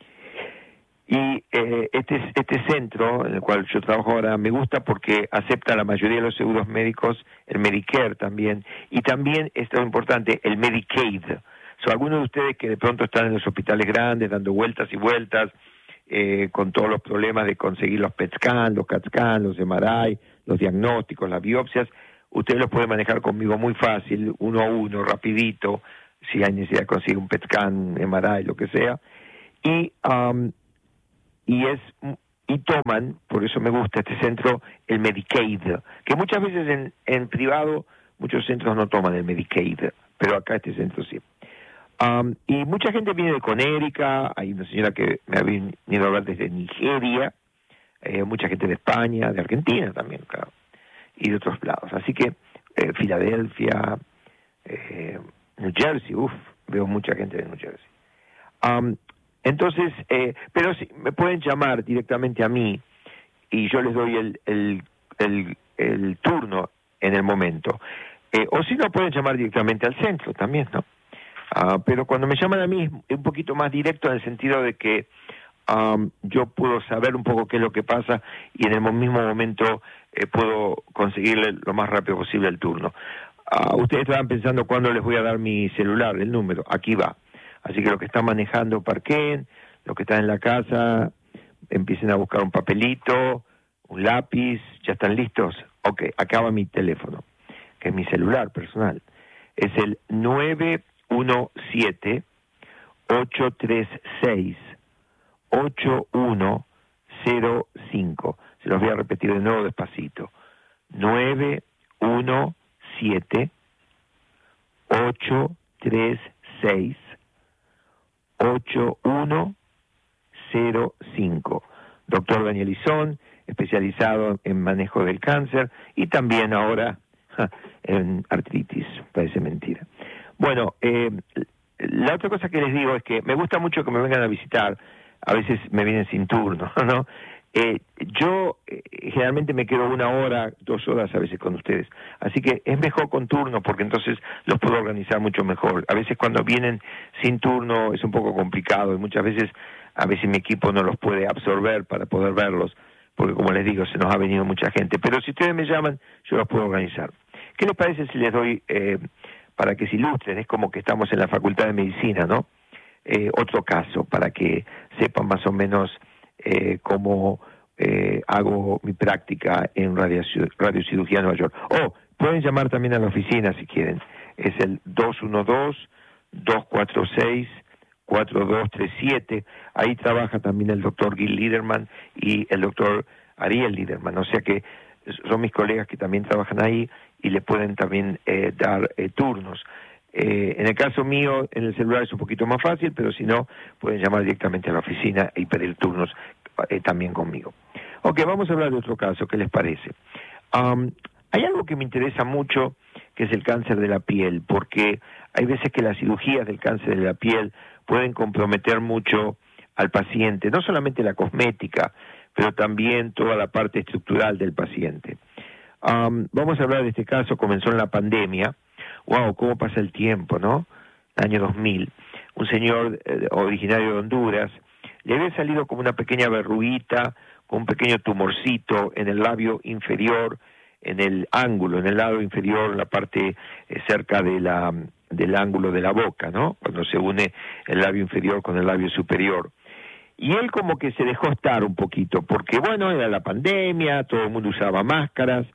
A: Y eh, este, este centro, en el cual yo trabajo ahora, me gusta porque acepta la mayoría de los seguros médicos, el Medicare también, y también, esto es importante, el Medicaid. So, algunos de ustedes que de pronto están en los hospitales grandes, dando vueltas y vueltas, eh, con todos los problemas de conseguir los P E T scan, los CAT scan, los M R I, los diagnósticos, las biopsias, ustedes los pueden manejar conmigo muy fácil, uno a uno, rapidito, si hay necesidad de conseguir un P E T scan, M R I, lo que sea, y um, y es y toman, por eso me gusta este centro, el Medicaid, que muchas veces en, en privado muchos centros no toman el Medicaid, pero acá este centro sí. Um, y mucha gente viene de Conérica, hay una señora que me ha venido a hablar desde Nigeria, eh, mucha gente de España, de Argentina también, claro, y de otros lados. Así que eh, Filadelfia, eh, New Jersey, uff, veo mucha gente de New Jersey. Um, entonces, eh, pero sí, me pueden llamar directamente a mí y yo les doy el, el, el, el turno en el momento. Eh, o si no, pueden llamar directamente al centro también, ¿no? Uh, pero cuando me llaman a mí es un poquito más directo en el sentido de que um, yo puedo saber un poco qué es lo que pasa y en el mismo momento eh, puedo conseguirle lo más rápido posible el turno. Uh, ustedes estaban pensando cuándo les voy a dar mi celular, el número, aquí va. Así que los que están manejando parqueen, los que están en la casa empiecen a buscar un papelito, un lápiz, ¿ya están listos? Ok, acá va mi teléfono, que es mi celular personal. Es el nueve uno siete, ocho tres seis, ocho uno cero cinco. Se los voy a repetir de nuevo despacito. nueve uno siete, ocho tres seis, ocho uno cero cinco. Doctor Daniel Izón, especializado en manejo del cáncer y también ahora ja, en artritis, parece mentira. Bueno, eh, la otra cosa que les digo es que me gusta mucho que me vengan a visitar, a veces me vienen sin turno, ¿no? Eh, yo eh, generalmente me quedo una hora, dos horas a veces con ustedes, así que es mejor con turno porque entonces los puedo organizar mucho mejor. A veces cuando vienen sin turno es un poco complicado y muchas veces, a veces mi equipo no los puede absorber para poder verlos, porque como les digo, se nos ha venido mucha gente, pero si ustedes me llaman, yo los puedo organizar. ¿Qué les parece si les doy, eh, para que se ilustren, es como que estamos en la Facultad de Medicina, ¿no? Eh, otro caso, para que sepan más o menos eh, cómo eh, hago mi práctica en radio- radiocirugía en Nueva York. Oh, pueden llamar también a la oficina si quieren. Es el dos uno dos, dos cuatro seis, cuatro dos tres siete. Ahí trabaja también el doctor Gil Liederman y el doctor Ariel Liederman. O sea que son mis colegas que también trabajan ahí y le pueden también eh, dar eh, turnos. Eh, en el caso mío, en el celular es un poquito más fácil, pero si no, pueden llamar directamente a la oficina y pedir turnos eh, también conmigo. Ok, vamos a hablar de otro caso, ¿qué les parece? Um, hay algo que me interesa mucho, que es el cáncer de la piel, porque hay veces que las cirugías del cáncer de la piel pueden comprometer mucho al paciente, no solamente la cosmética, pero también toda la parte estructural del paciente. Um, vamos a hablar de este caso, comenzó en la pandemia. Wow, cómo pasa el tiempo, ¿no? Año dos mil. Un señor eh, originario de Honduras, le había salido como una pequeña verruguita, con un pequeño tumorcito en el labio inferior, en el ángulo, en el lado inferior, en la parte eh, cerca de la, del ángulo de la boca, ¿no? Cuando se une el labio inferior con el labio superior. Y él como que se dejó estar un poquito, porque bueno, era la pandemia, todo el mundo usaba máscaras,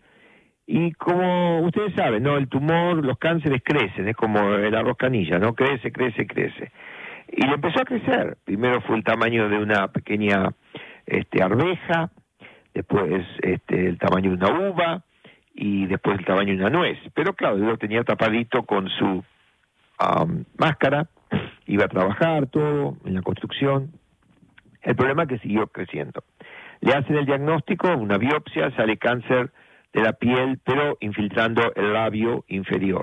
A: y como ustedes saben, ¿no? El tumor, los cánceres crecen, es como el arroz canilla, ¿no? Crece, crece, crece. Y le empezó a crecer. Primero fue el tamaño de una pequeña este, arveja, después este, el tamaño de una uva, y después el tamaño de una nuez. Pero claro, él lo tenía tapadito con su um, máscara, iba a trabajar todo en la construcción. El problema es que siguió creciendo. Le hacen el diagnóstico, una biopsia, sale cáncer de la piel, pero infiltrando el labio inferior.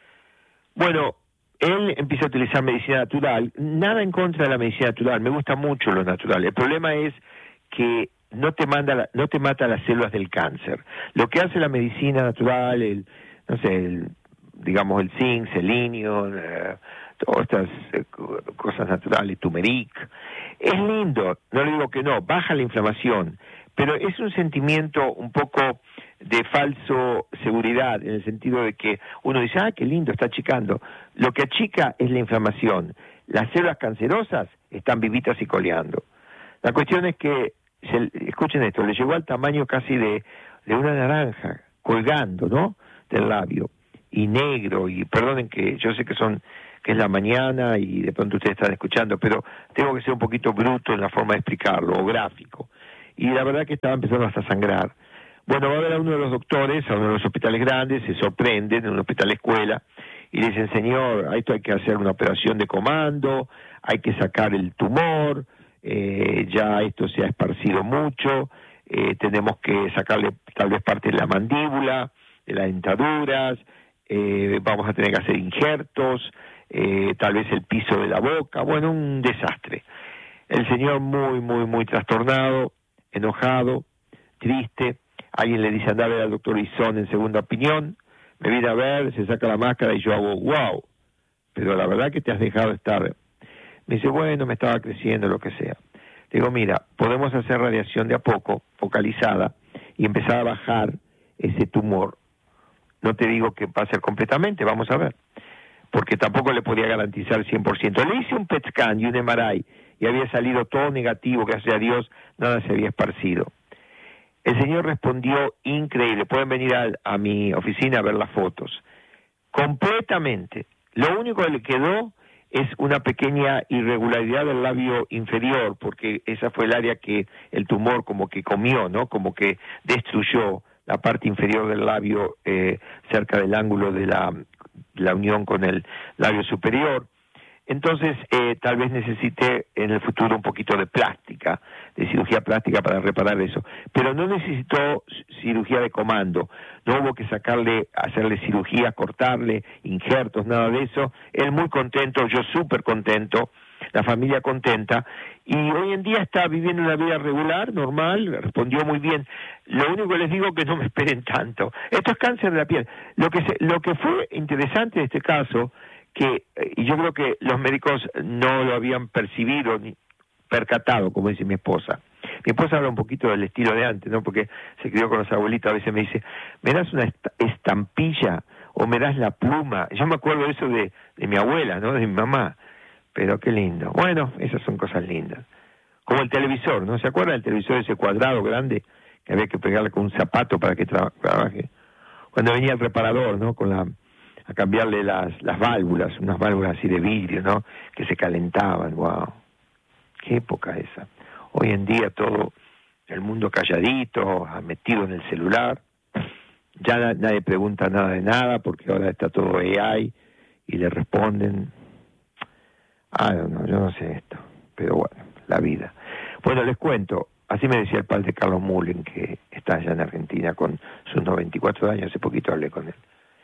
A: Bueno, él empieza a utilizar medicina natural, nada en contra de la medicina natural, me gusta mucho lo natural. El problema es que no te manda la, no te mata las células del cáncer. Lo que hace la medicina natural, el, no sé, el, digamos el zinc, selenio, eh, todas estas eh, cosas naturales, turmeric, es lindo, no le digo que no, baja la inflamación, pero es un sentimiento un poco de falso seguridad, en el sentido de que uno dice, ah, qué lindo, está achicando. Lo que achica es la inflamación. Las células cancerosas están vivitas y coleando. La cuestión es que, se, escuchen esto, le llegó al tamaño casi de, de una naranja, colgando, ¿no?, del labio, y negro, y perdonen que yo sé que son que es la mañana y de pronto ustedes están escuchando, pero tengo que ser un poquito bruto en la forma de explicarlo, o gráfico. Y la verdad que estaba empezando hasta a sangrar. Bueno, va a ver a uno de los doctores, a uno de los hospitales grandes, se sorprenden, en un hospital escuela, y le dicen, señor, a esto hay que hacer una operación de comando, hay que sacar el tumor, eh, ya esto se ha esparcido mucho, eh, tenemos que sacarle tal vez parte de la mandíbula, de las dentaduras, eh, vamos a tener que hacer injertos, eh, tal vez el piso de la boca, bueno, un desastre. El señor muy, muy, muy trastornado, enojado, triste. Alguien le dice, anda a ver al doctor Izón en segunda opinión, me viene a ver, se saca la máscara y yo hago, wow, pero la verdad que te has dejado estar. Me dice, bueno, me estaba creciendo, lo que sea. Le digo, mira, podemos hacer radiación de a poco, focalizada, y empezar a bajar ese tumor. No te digo que va a ser completamente, vamos a ver, porque tampoco le podía garantizar cien por ciento. Le hice un P E T scan y un M R I, y había salido todo negativo, gracias a Dios, nada se había esparcido. El señor respondió increíble, pueden venir a, a mi oficina a ver las fotos, completamente. Lo único que le quedó es una pequeña irregularidad del labio inferior, porque esa fue el área que el tumor como que comió, ¿no? Como que destruyó la parte inferior del labio eh, cerca del ángulo de la, la unión con el labio superior. Entonces, eh, tal vez necesite en el futuro un poquito de plástica, de cirugía plástica para reparar eso. Pero no necesitó cirugía de comando, no hubo que sacarle, hacerle cirugía, cortarle, injertos, nada de eso. Él muy contento, yo súper contento, la familia contenta, y hoy en día está viviendo una vida regular, normal, respondió muy bien. Lo único que les digo es que no me esperen tanto. Esto es cáncer de la piel. Lo que, se, lo que fue interesante de este caso, que y yo creo que los médicos no lo habían percibido ni percatado, como dice mi esposa. Mi esposa habla un poquito del estilo de antes, ¿no? Porque se crió con los abuelitos, a veces me dice, ¿me das una estampilla o me das la pluma? Yo me acuerdo de eso de, de mi abuela, ¿no? De mi mamá. Pero qué lindo. Bueno, esas son cosas lindas. Como el televisor, ¿no? ¿Se acuerdan del televisor ese cuadrado grande que había que pegarle con un zapato para que tra trabaje? Cuando venía el reparador, ¿no? Con la a cambiarle las, las válvulas, unas válvulas así de vidrio, ¿no? Que se calentaban, wow. Qué época esa. Hoy en día todo el mundo calladito, metido en el celular. Ya na nadie pregunta nada de nada porque ahora está todo A I y le responden. Ah, no, yo no sé esto, pero bueno, la vida. Bueno, les cuento, así me decía el padre Carlos Mullen, que está allá en Argentina con sus noventa y cuatro años, hace poquito hablé con él.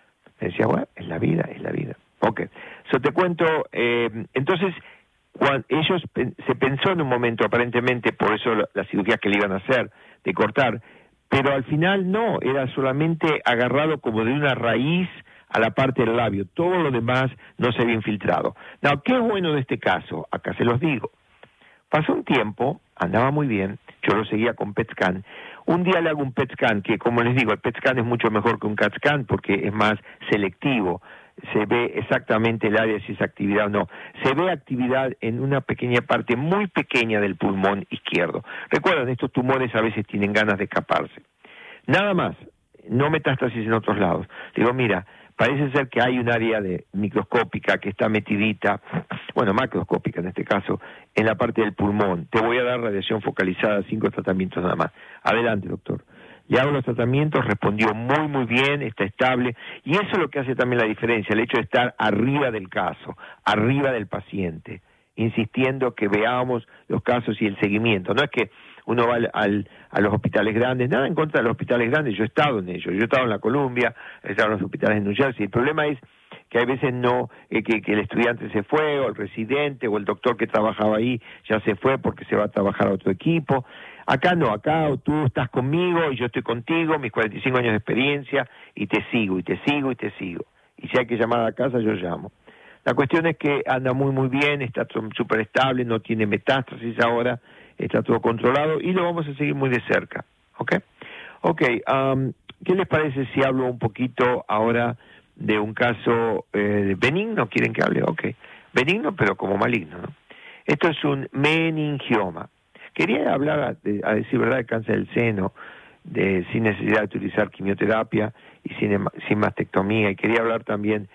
A: Me decía, bueno, es la vida, es la vida. Ok, so te cuento, eh, entonces, cuando ellos se pensó en un momento, aparentemente, por eso la, la cirugía que le iban a hacer, de cortar, pero al final no, era solamente agarrado como de una raíz a la parte del labio, todo lo demás no se había infiltrado. No, ¿qué es bueno de este caso? Acá se los digo. Pasó un tiempo, andaba muy bien, yo lo seguía con P E T scan. Un día le hago un P E T scan, que como les digo, el P E T scan es mucho mejor que un C A T scan porque es más selectivo. Se ve exactamente el área, si es actividad o no. Se ve actividad en una pequeña parte muy pequeña del pulmón izquierdo. Recuerden, estos tumores a veces tienen ganas de escaparse. Nada más, no metástasis en otros lados. Digo, mira, parece ser que hay un área de microscópica que está metidita, bueno, macroscópica en este caso, en la parte del pulmón. Te voy a dar radiación focalizada, cinco tratamientos nada más. Adelante, doctor. Le hago los tratamientos, respondió muy, muy bien, está estable. Y eso es lo que hace también la diferencia, el hecho de estar arriba del caso, arriba del paciente, insistiendo que veamos los casos y el seguimiento. No es que uno va al, al, a los hospitales grandes, nada en contra de los hospitales grandes, yo he estado en ellos, yo he estado en la Columbia, he estado en los hospitales en New Jersey. El problema es que hay veces no, eh, que, que el estudiante se fue, o el residente, o el doctor que trabajaba ahí ya se fue porque se va a trabajar a otro equipo. Acá no, acá tú estás conmigo y yo estoy contigo, mis cuarenta y cinco años de experiencia, y te sigo, y te sigo, y te sigo. Y si hay que llamar a la casa, yo llamo. La cuestión es que anda muy, muy bien, está súper estable, no tiene metástasis ahora, está todo controlado y lo vamos a seguir muy de cerca, ¿ok? Ok, um, ¿qué les parece si hablo un poquito ahora de un caso eh, benigno? ¿Quieren que hable? Ok, benigno pero como maligno, ¿no? Esto es un meningioma. Quería hablar, a, de, a decir verdad, de cáncer del seno, de, sin necesidad de utilizar quimioterapia y sin, sin mastectomía, y quería hablar también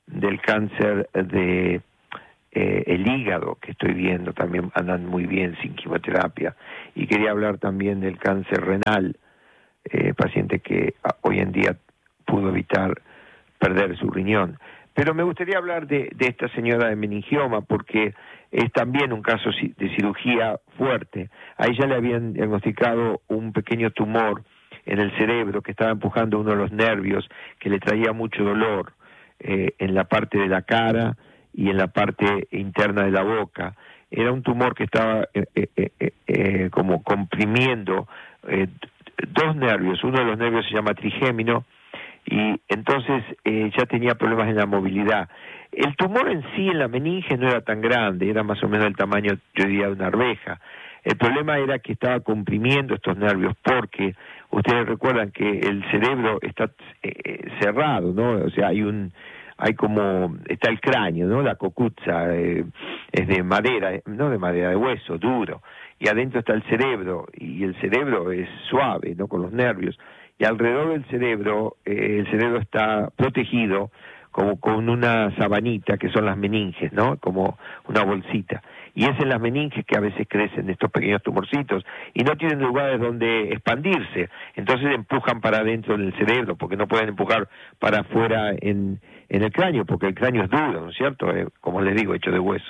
A: del cáncer de eh, el hígado, que estoy viendo, también andan muy bien sin quimioterapia, y quería hablar también del cáncer renal, eh, paciente que a, hoy en día pudo evitar perder su riñón. Pero me gustaría hablar de, de esta señora de meningioma, porque es también un caso de cirugía fuerte. A ella le habían diagnosticado un pequeño tumor en el cerebro que estaba empujando uno de los nervios, que le traía mucho dolor eh, en la parte de la cara y en la parte interna de la boca. Era un tumor que estaba eh, eh, eh, eh, como comprimiendo eh, dos nervios. Uno de los nervios se llama trigémino, y entonces eh, ya tenía problemas en la movilidad. El tumor en sí, en la meninge, no era tan grande, era más o menos del tamaño, yo diría, de una arveja. El problema era que estaba comprimiendo estos nervios, porque ustedes recuerdan que el cerebro está eh, cerrado, ¿no? O sea, hay un, hay como, está el cráneo, ¿no? La cocuza eh, es de madera, no de madera, de hueso, duro, y adentro está el cerebro, y el cerebro es suave, ¿no? Con los nervios. Y alrededor del cerebro, eh, el cerebro está protegido como con una sabanita, que son las meninges, ¿no? Como una bolsita. Y es en las meninges que a veces crecen estos pequeños tumorcitos, y no tienen lugares donde expandirse, entonces empujan para adentro del cerebro, porque no pueden empujar para afuera en, en el cráneo, porque el cráneo es duro, ¿no es cierto? Eh, como les digo, hecho de hueso.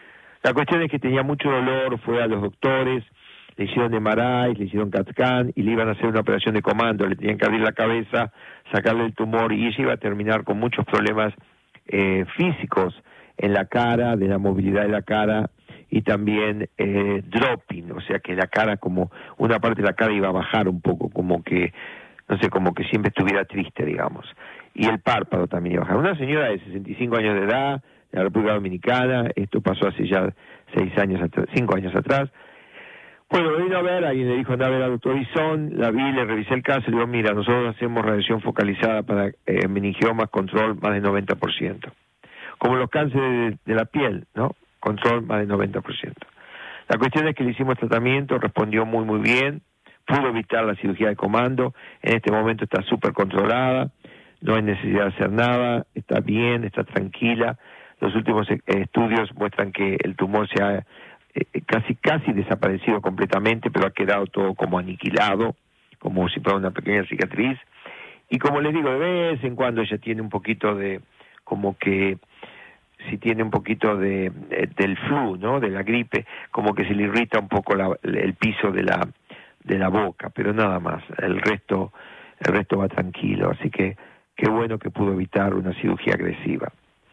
A: La cuestión es que tenía mucho dolor, fue a los doctores, le hicieron M R I, le hicieron C A T scan y le iban a hacer una operación de comando, le tenían que abrir la cabeza, sacarle el tumor, y ella iba a terminar con muchos problemas eh, físicos en la cara, de la movilidad de la cara, y también eh, dropping, o sea que la cara, como una parte de la cara iba a bajar un poco, como que, no sé, como que siempre estuviera triste, digamos, y el párpado también iba a bajar. Una señora de sesenta y cinco años de edad, de la República Dominicana, esto pasó hace ya seis años atrás, cinco años atrás. Bueno, me vino a ver, alguien le dijo, anda a ver al doctor Bison, la vi, le revisé el caso, le digo, mira, nosotros hacemos radiación focalizada para eh, meningiomas, control más del noventa por ciento. Como los cánceres de, de la piel, ¿no? Control más del noventa por ciento. La cuestión es que le hicimos tratamiento, respondió muy, muy bien, pudo evitar la cirugía de comando, en este momento está súper controlada, no hay necesidad de hacer nada, está bien, está tranquila. Los últimos eh, estudios muestran que el tumor se ha Eh, casi casi desaparecido completamente, pero ha quedado todo como aniquilado, como si fuera una pequeña cicatriz. Y como les digo, de vez en cuando ella tiene un poquito de, como que, si tiene un poquito de, de del flu, ¿no? De la gripe, como que se le irrita un poco la, el piso de la de la boca, pero nada más. El resto, el resto va tranquilo, así que qué bueno que pudo evitar una cirugía agresiva.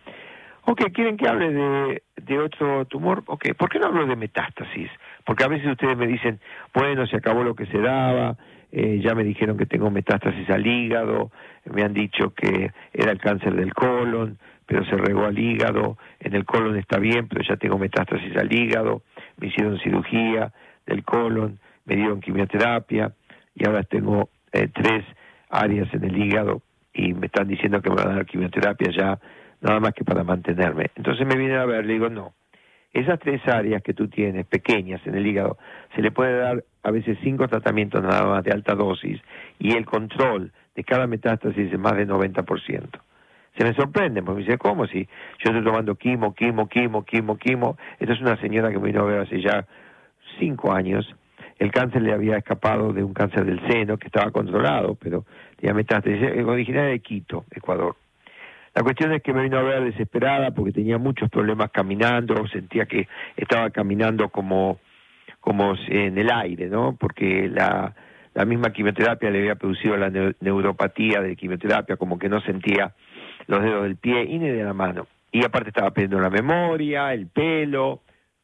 A: Ok, ¿quieren que hable de, de otro tumor? Ok, ¿por qué no hablo de metástasis? Porque a veces ustedes me dicen, bueno, se acabó lo que se daba, eh, ya me dijeron que tengo metástasis al hígado, me han dicho que era el cáncer del colon, pero se regó al hígado, en el colon está bien, pero ya tengo metástasis al hígado, me hicieron cirugía del colon, me dieron quimioterapia, y ahora tengo eh, tres áreas en el hígado, y me están diciendo que me van a dar quimioterapia ya, nada más que para mantenerme. Entonces me vienen a ver, le digo, no, esas tres áreas que tú tienes, pequeñas en el hígado, se le puede dar a veces cinco tratamientos nada más de alta dosis, y el control de cada metástasis es más del noventa por ciento. Se me sorprenden, porque me dice, ¿cómo? Si yo estoy tomando quimo, quimo, quimo, quimo, quimo. Esta es una señora que me vino a ver hace ya cinco años. El cáncer le había escapado de un cáncer del seno, que estaba controlado, pero tenía metástasis, originaria de Quito, Ecuador. La cuestión es que me vino a ver desesperada porque tenía muchos problemas caminando, sentía que estaba caminando como, como en el aire, ¿no? Porque la, la misma quimioterapia le había producido la ne- neuropatía de quimioterapia, como que no sentía los dedos del pie y ni de la mano. Y aparte estaba perdiendo la memoria, el pelo,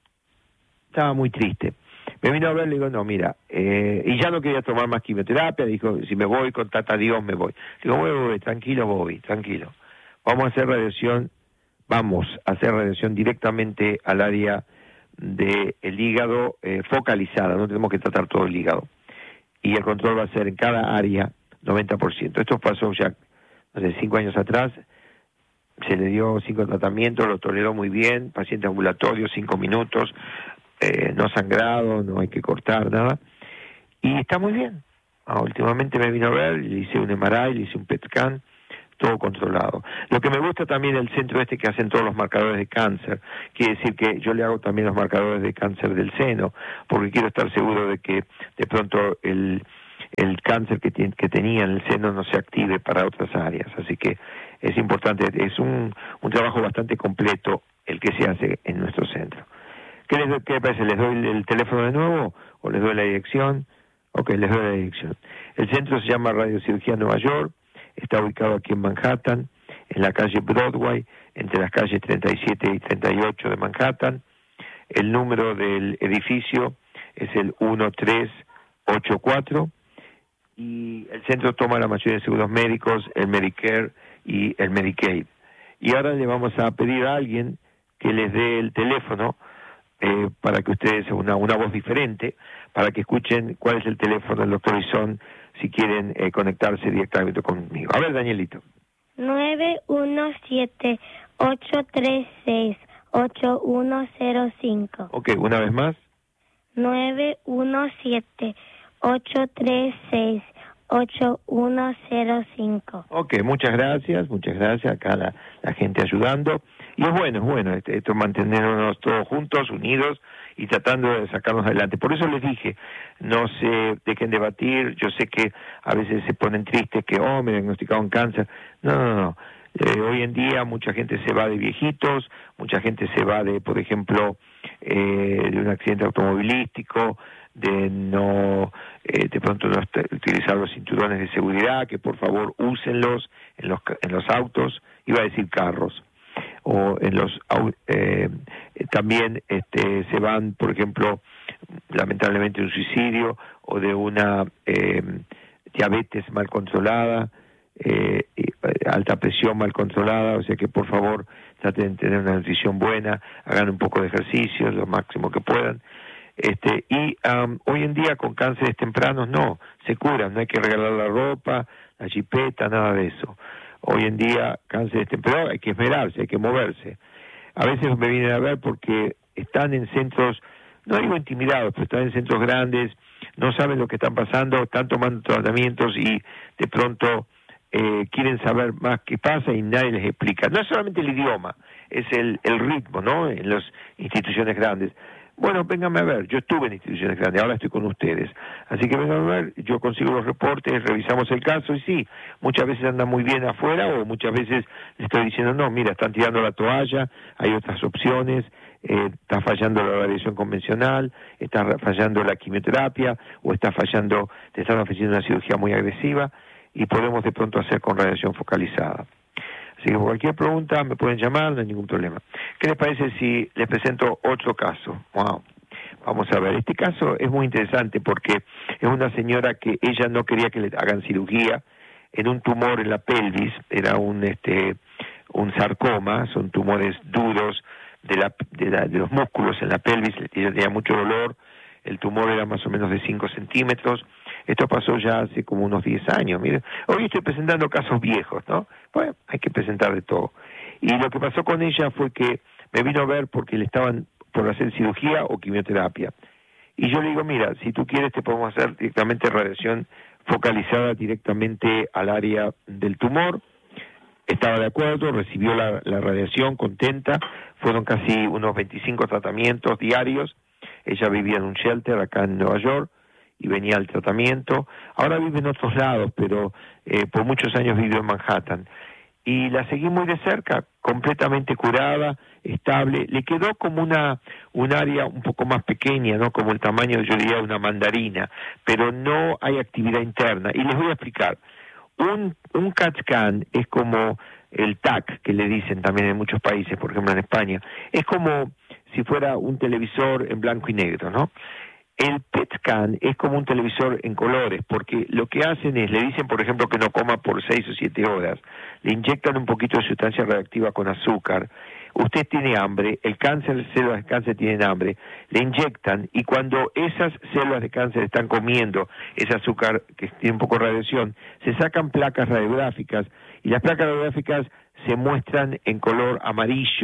A: estaba muy triste. Me vino a ver, le digo, no, mira, eh, y ya no quería tomar más quimioterapia, dijo, si me voy, contacta a Dios, me voy. Digo, voy, voy, tranquilo, Bobby, tranquilo. Vamos a hacer radiación, vamos a hacer radiación directamente al área del hígado eh, focalizada, no tenemos que tratar todo el hígado. Y el control va a ser en cada área noventa por ciento. Esto pasó ya, no sé, cinco años atrás, se le dio cinco tratamientos, lo toleró muy bien, paciente ambulatorio, cinco minutos, eh, no sangrado, no hay que cortar nada, y está muy bien. Ah, últimamente me vino a ver, le hice un M R I, le hice un P E T scan, todo controlado. Lo que me gusta también el centro este que hacen todos los marcadores de cáncer, quiere decir que yo le hago también los marcadores de cáncer del seno, porque quiero estar seguro de que de pronto el, el cáncer que, tiene, que tenía en el seno no se active para otras áreas. Así que es importante, es un, un trabajo bastante completo el que se hace en nuestro centro. ¿Qué les, qué les parece? ¿Les doy el, el teléfono de nuevo o les doy la dirección? Ok, les doy la dirección. El centro se llama Radiocirugía Nueva York, está ubicado aquí en Manhattan, en la calle Broadway, entre las calles treinta y siete y treinta y ocho de Manhattan. El número del edificio es el uno tres ocho cuatro y el centro toma la mayoría de seguros médicos, el Medicare y el Medicaid. Y ahora le vamos a pedir a alguien que les dé el teléfono eh, para que ustedes, una, una voz diferente, para que escuchen cuál es el teléfono del doctor Izón si quieren eh, conectarse directamente conmigo. A ver, Danielito.
B: nueve uno siete, ocho tres seis, ocho uno cero cinco.
A: Ok, una vez más.
B: nueve uno siete, ocho tres seis, ocho uno cero cinco.
A: Ok, muchas gracias, muchas gracias. Acá la, la gente ayudando. Y es bueno, es bueno este, esto mantenernos todos juntos, unidos y tratando de sacarnos adelante. Por eso les dije, no se dejen de debatir. Yo sé que a veces se ponen tristes que, oh, me diagnosticaron cáncer. No, no, no. Eh, hoy en día mucha gente se va de viejitos, mucha gente se va de, por ejemplo, eh, de un accidente automovilístico, de no, eh, de pronto no utilizar los cinturones de seguridad, que por favor úsenlos en los, en los autos, iba a decir carros. O en los eh, también este, se van, por ejemplo, lamentablemente de un suicidio o de una eh, diabetes mal controlada, eh, alta presión mal controlada, o sea que por favor traten de tener una nutrición buena, hagan un poco de ejercicio, lo máximo que puedan. Este, y um, hoy en día con cánceres tempranos no, se curan, no hay que regalar la ropa, la chipeta, nada de eso. Hoy en día, cánceres tempranos, hay que esmerarse, hay que moverse. A veces me vienen a ver porque están en centros, no digo intimidados, pero están en centros grandes, no saben lo que están pasando, están tomando tratamientos y de pronto eh, quieren saber más qué pasa y nadie les explica. No es solamente el idioma, es el, el ritmo, ¿no?, en las instituciones grandes. Bueno, vénganme a ver, yo estuve en instituciones grandes, ahora estoy con ustedes. Así que vénganme a ver, yo consigo los reportes, revisamos el caso y sí, muchas veces anda muy bien afuera o muchas veces le estoy diciendo, no, mira, están tirando la toalla, hay otras opciones, eh, está fallando la radiación convencional, está fallando la quimioterapia o está fallando, te están ofreciendo una cirugía muy agresiva y podemos de pronto hacer con radiación focalizada. Así que por cualquier pregunta me pueden llamar, no hay ningún problema. ¿Qué les parece si les presento otro caso? Wow. Vamos a ver, este caso es muy interesante porque es una señora que ella no quería que le hagan cirugía en un tumor en la pelvis, era un este un sarcoma, son tumores duros de, la, de, la, de los músculos en la pelvis, ella tenía mucho dolor, el tumor era más o menos de cinco centímetros. Esto pasó ya hace como unos diez años. Miren, hoy estoy presentando casos viejos, ¿no? Bueno, hay que presentar de todo. Y lo que pasó con ella fue que me vino a ver porque le estaban por hacer cirugía o quimioterapia. Y yo le digo, mira, si tú quieres te podemos hacer directamente radiación focalizada directamente al área del tumor. Estaba de acuerdo, recibió la, la radiación contenta. Fueron casi unos veinticinco tratamientos diarios. Ella vivía en un shelter acá en Nueva York y venía al tratamiento. Ahora vive en otros lados, pero eh, por muchos años vivió en Manhattan. Y la seguí muy de cerca, completamente curada, estable. Le quedó como una un área un poco más pequeña, ¿no? Como el tamaño, yo diría, de una mandarina, pero no hay actividad interna. Y les voy a explicar. Un, un C A T scan es como el T A C, que le dicen también en muchos países, por ejemplo en España. Es como si fuera un televisor en blanco y negro, ¿no? El P E T scan es como un televisor en colores, porque lo que hacen es, le dicen, por ejemplo, que no coma por seis o siete horas, le inyectan un poquito de sustancia radioactiva con azúcar, usted tiene hambre, el cáncer, las células de cáncer tienen hambre, le inyectan, y cuando esas células de cáncer están comiendo ese azúcar que tiene un poco de radiación, se sacan placas radiográficas, y las placas radiográficas se muestran en color amarillo,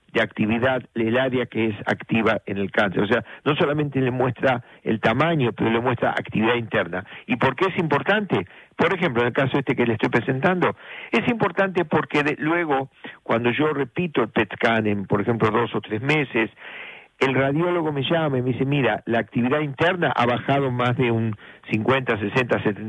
A: de actividad el área que es activa en el cáncer. O sea, no solamente le muestra el tamaño, pero le muestra actividad interna. ¿Y por qué es importante? Por ejemplo, en el caso este que le estoy presentando, es importante porque de, luego, cuando yo repito el P E T scan en, por ejemplo, dos o tres meses, el radiólogo me llama y me dice, mira, la actividad interna ha bajado más de un cincuenta, sesenta, setenta